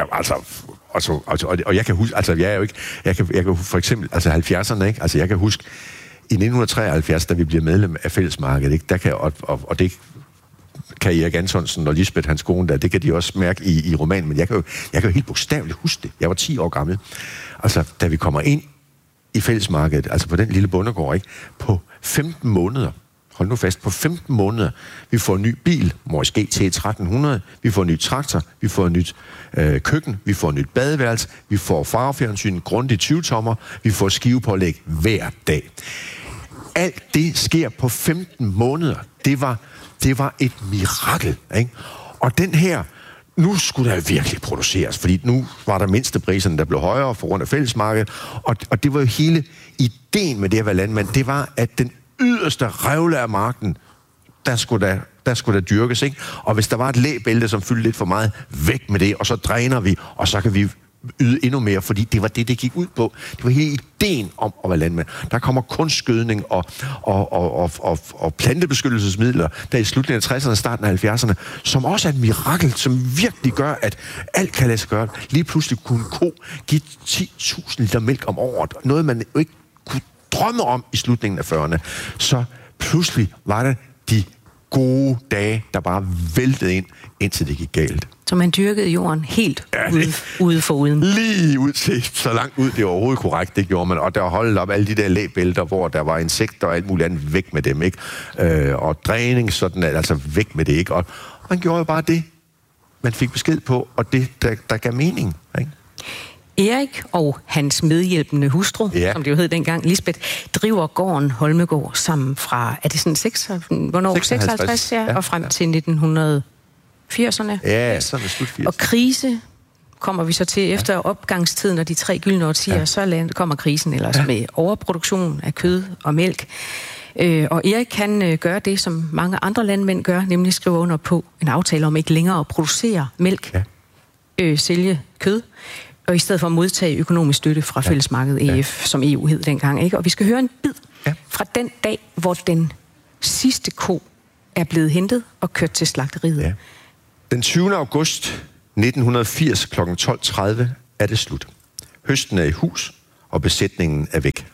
og jeg kan huske, altså jeg er jo ikke, jeg kan for eksempel, altså 70'erne, ikke? Altså jeg kan huske, i 1973, da vi bliver medlem af Fællesmarkedet, ikke? Der kan, og det kan Erik Antonsen og Lisbeth, hans kone der, det kan de også mærke i romanen, men jeg kan jo helt bogstaveligt huske det. Jeg var 10 år gammel. Altså, da vi kommer ind i Fællesmarkedet, altså på den lille bondegård, ikke? På 15 måneder, hold nu fast, på 15 måneder, vi får en ny bil, måske T1300, vi får en ny traktor, vi får et nyt køkken, vi får et nyt badeværelse, vi får farvefjernsyn, grundigt 20-tommer, vi får skivepålæg hver dag. Alt det sker på 15 måneder. Det var et mirakel, ikke? Og den her, nu skulle der virkelig produceres, fordi nu var der mindstepriserne, der blev højere for grund af Fællesmarkedet, og det var jo hele ideen med det at være landmand, det var, at den yderste revle af marken, der skulle der dyrkes, ikke? Og hvis der var et læbælte, som fyldte lidt for meget, væk med det, og så dræner vi, og så kan vi yde endnu mere, fordi det var det gik ud på. Det var hele ideen om at være landmand. Der kommer kunstgødning og plantebeskyttelsesmidler, der i slutningen af 60'erne og starten af 70'erne, som også er et mirakel, som virkelig gør, at alt kan lade sig gøre. Lige pludselig kunne en ko give 10.000 liter mælk om året. Noget, man jo ikke kunne drømme om i slutningen af 40'erne. Så pludselig var det de gode dage, der bare væltede ind, indtil det gik galt. Så man dyrkede jorden helt ude for uden. Lige ud til, så langt ud det overhovedet korrekt, det gjorde man. Og der holdt op alle de der læbælter, hvor der var insekter og alt muligt andet, væk med dem, ikke? Og dræning, sådan altså væk med det, ikke? Og man gjorde jo bare det, man fik besked på, og det, der gav mening, ikke? Erik og hans medhjælpende hustru, som det jo hed dengang, Lisbeth, driver gården Holmegård sammen fra, er det sådan 56 og frem til 1980'erne. Ja, sådan slut 80'erne. Og krise kommer vi så til efter opgangstiden og de 3 gyldne årtier, så kommer krisen ellers med overproduktion af kød og mælk. Og Erik kan gøre det, som mange andre landmænd gør, nemlig skrive under på en aftale om ikke længere at producere mælk, sælge kød, og i stedet for at modtage økonomisk støtte fra Fællesmarkedet EF, som EU hed dengang. Ikke? Og vi skal høre en bid fra den dag, hvor den sidste ko er blevet hentet og kørt til slagteriet. Ja. Den 20. august 1980 kl. 12.30 er det slut. Høsten er i hus, og besætningen er væk.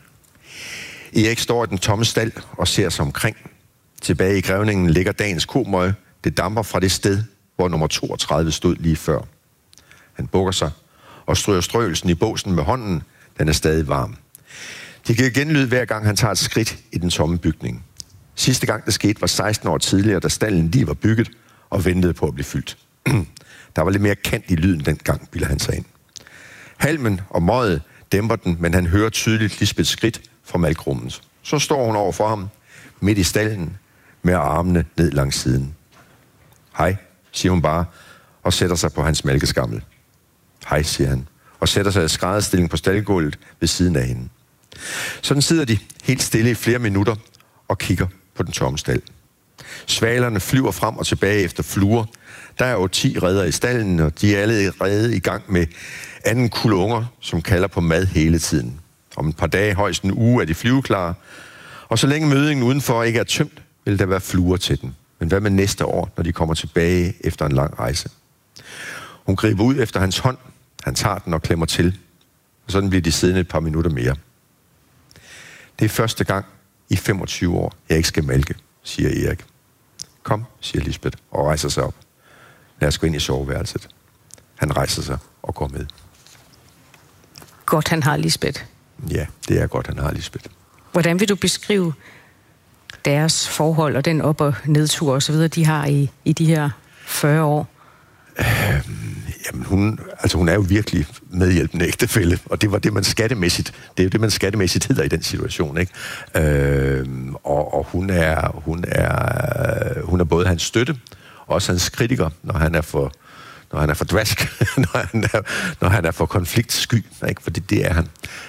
Erik står i den tomme stald og ser sig omkring. Tilbage i grævningen ligger dagens komøg. Det damper fra det sted, hvor nummer 32 stod lige før. Han bukker sig og stryger strøgelsen i båsen med hånden. Den er stadig varm. Det giver genlyd hver gang han tager et skridt i den tomme bygning. Sidste gang det skete var 16 år tidligere, da stalden lige var bygget og ventede på at blive fyldt. Der var lidt mere kant i lyden dengang, bilder han sig ind. Halmen og møget dæmper den, men han hører tydeligt Lisbeths skridt fra malkrummet. Så står hun over for ham, midt i stallen, med armene ned langs siden. Hej, siger hun bare, og sætter sig på hans mælkeskammel. Hej, siger han, og sætter sig i skrædderstilling på staldgulvet ved siden af hende. Sådan sidder de helt stille i flere minutter og kigger på den tomme stald. Svalerne flyver frem og tilbage efter fluer. Der er jo 10 redder i stallen, og de er allerede i gang med anden kulde unger, som kalder på mad hele tiden. Om et par dage, højst en uge, er de flyveklare. Og så længe mødingen udenfor ikke er tømt, vil der være fluer til den. Men hvad med næste år, når de kommer tilbage efter en lang rejse? Hun griber ud efter hans hånd. Han tager den og klemmer til. Og sådan bliver de siddende et par minutter mere. Det er første gang i 25 år, jeg ikke skal mælke, siger Erik. Kom, siger Lisbeth og rejser sig op. Lad os gå ind i soveværelset. Han rejser sig og går med. Godt, han har Lisbeth. Ja, det er godt, han har Lisbeth. Hvordan vil du beskrive deres forhold og den op- og nedtur og så videre, de har i de her 40 år? Jamen hun er jo virkelig medhjælpende ægtefælle, og det var det, man skattemæssigt, det er jo det, man skattemæssigt hedder i den situation, ikke? Og hun er både hans støtte, og også hans kritiker, når han er for dvask, når han er for konfliktsky, ikke? For det er han.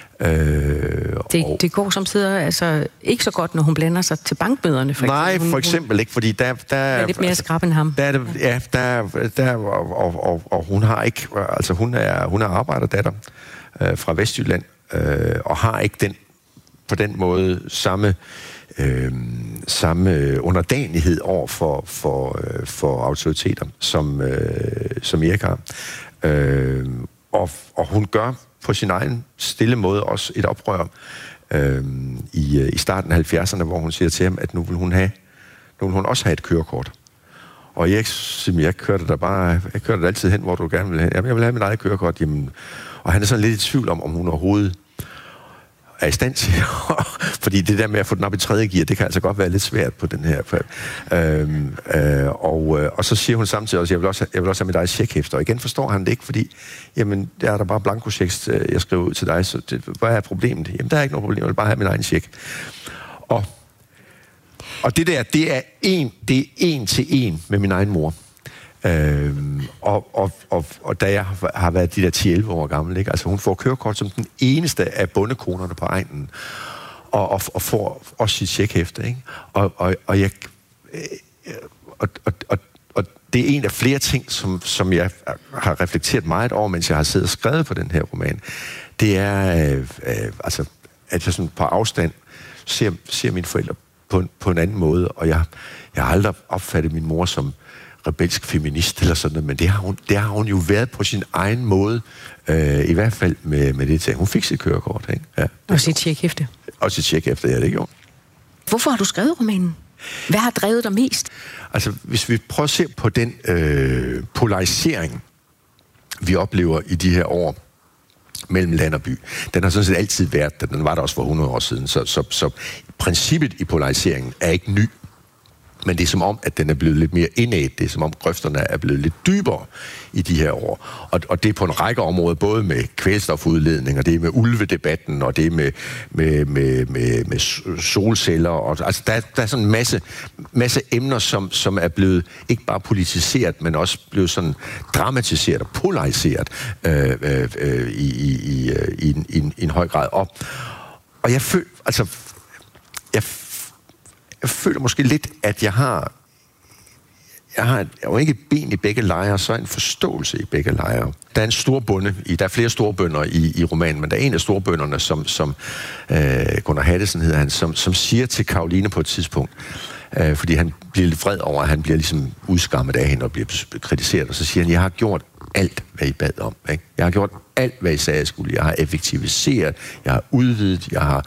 Det går samtidig altså ikke så godt, når hun blander sig til bankbøderne, for eksempel. Nej, for eksempel ikke, fordi der er lidt mere skrab end ham. Og hun har ikke, altså hun er arbejderdatter fra Vestjylland, og har ikke den på den måde samme underdanighed over for autoriteter, som Erik har. Og hun gør på sin egen stille måde også et oprør i starten af 70'erne, hvor hun siger til ham, at nu vil hun også have et kørekort. Og jeg kører dig altid hen, hvor du gerne vil hen. Jamen, jeg vil have mit eget kørekort. Jamen, og han er sådan lidt i tvivl om hun overhovedet er i stand til. Fordi det der med at få den op i 3. gear, det kan altså godt være lidt svært på den her. Og så siger hun samtidig også, jeg vil også have mit eget checkhæfter. Og igen forstår han det ikke, fordi jamen, der er der bare blankochecks, jeg skriver ud til dig, så hvad er problemet? Jamen, der er ikke noget problem, jeg vil bare have min egen check. Og det der, det er en til en med min egen mor. Og da jeg har været de der 10-11 år gammel, ikke? Altså hun får kørekort som den eneste af bondekonerne på egnen, og får også sit checkhæfte, ikke? Og det er en af flere ting, som jeg har reflekteret meget over, mens jeg har siddet og skrevet på den her roman. Det er, at jeg sådan på afstand ser mine forældre på en anden måde, og jeg har aldrig opfattet min mor som rebelsk feminist eller sådan noget, men det har hun jo været på sin egen måde, i hvert fald med det til. Hun fik sit kørekort, ikke? Ja, og sit tjekhæfte. Og sit tjekhæfte, ja, det gjorde. Hvorfor har du skrevet romanen? Hvad har drevet dig mest? Altså, hvis vi prøver at se på den polarisering, vi oplever i de her år mellem land og by, den har sådan set altid været der. Den var der også for 100 år siden. Så princippet i polariseringen er ikke ny. Men det er som om, at den er blevet lidt mere indædt. Det er som om, grøfterne er blevet lidt dybere i de her år. Og det er på en række områder, både med kvælstofudledning, og det er med ulvedebatten, og det er med solceller. Og, altså, der er sådan en masse emner, som er blevet ikke bare politiseret, men også blevet sådan dramatiseret og polariseret i en høj grad op. Og jeg føler måske lidt, at jeg har jo ikke et ben i begge lejre, så en forståelse i begge lejre. Der er en storbonde, der er flere storbønder i romanen, men der er en af storbønderne, som Gunnar Hattesen hedder han, som siger til Caroline på et tidspunkt, fordi han bliver lidt vred over, at han bliver ligesom udskammet af hende og bliver kritiseret, og så siger han, jeg har gjort alt, hvad I bad om. Ikke? Jeg har gjort alt, hvad I sagde, jeg skulle. Jeg har effektiviseret, jeg har udvidet, jeg har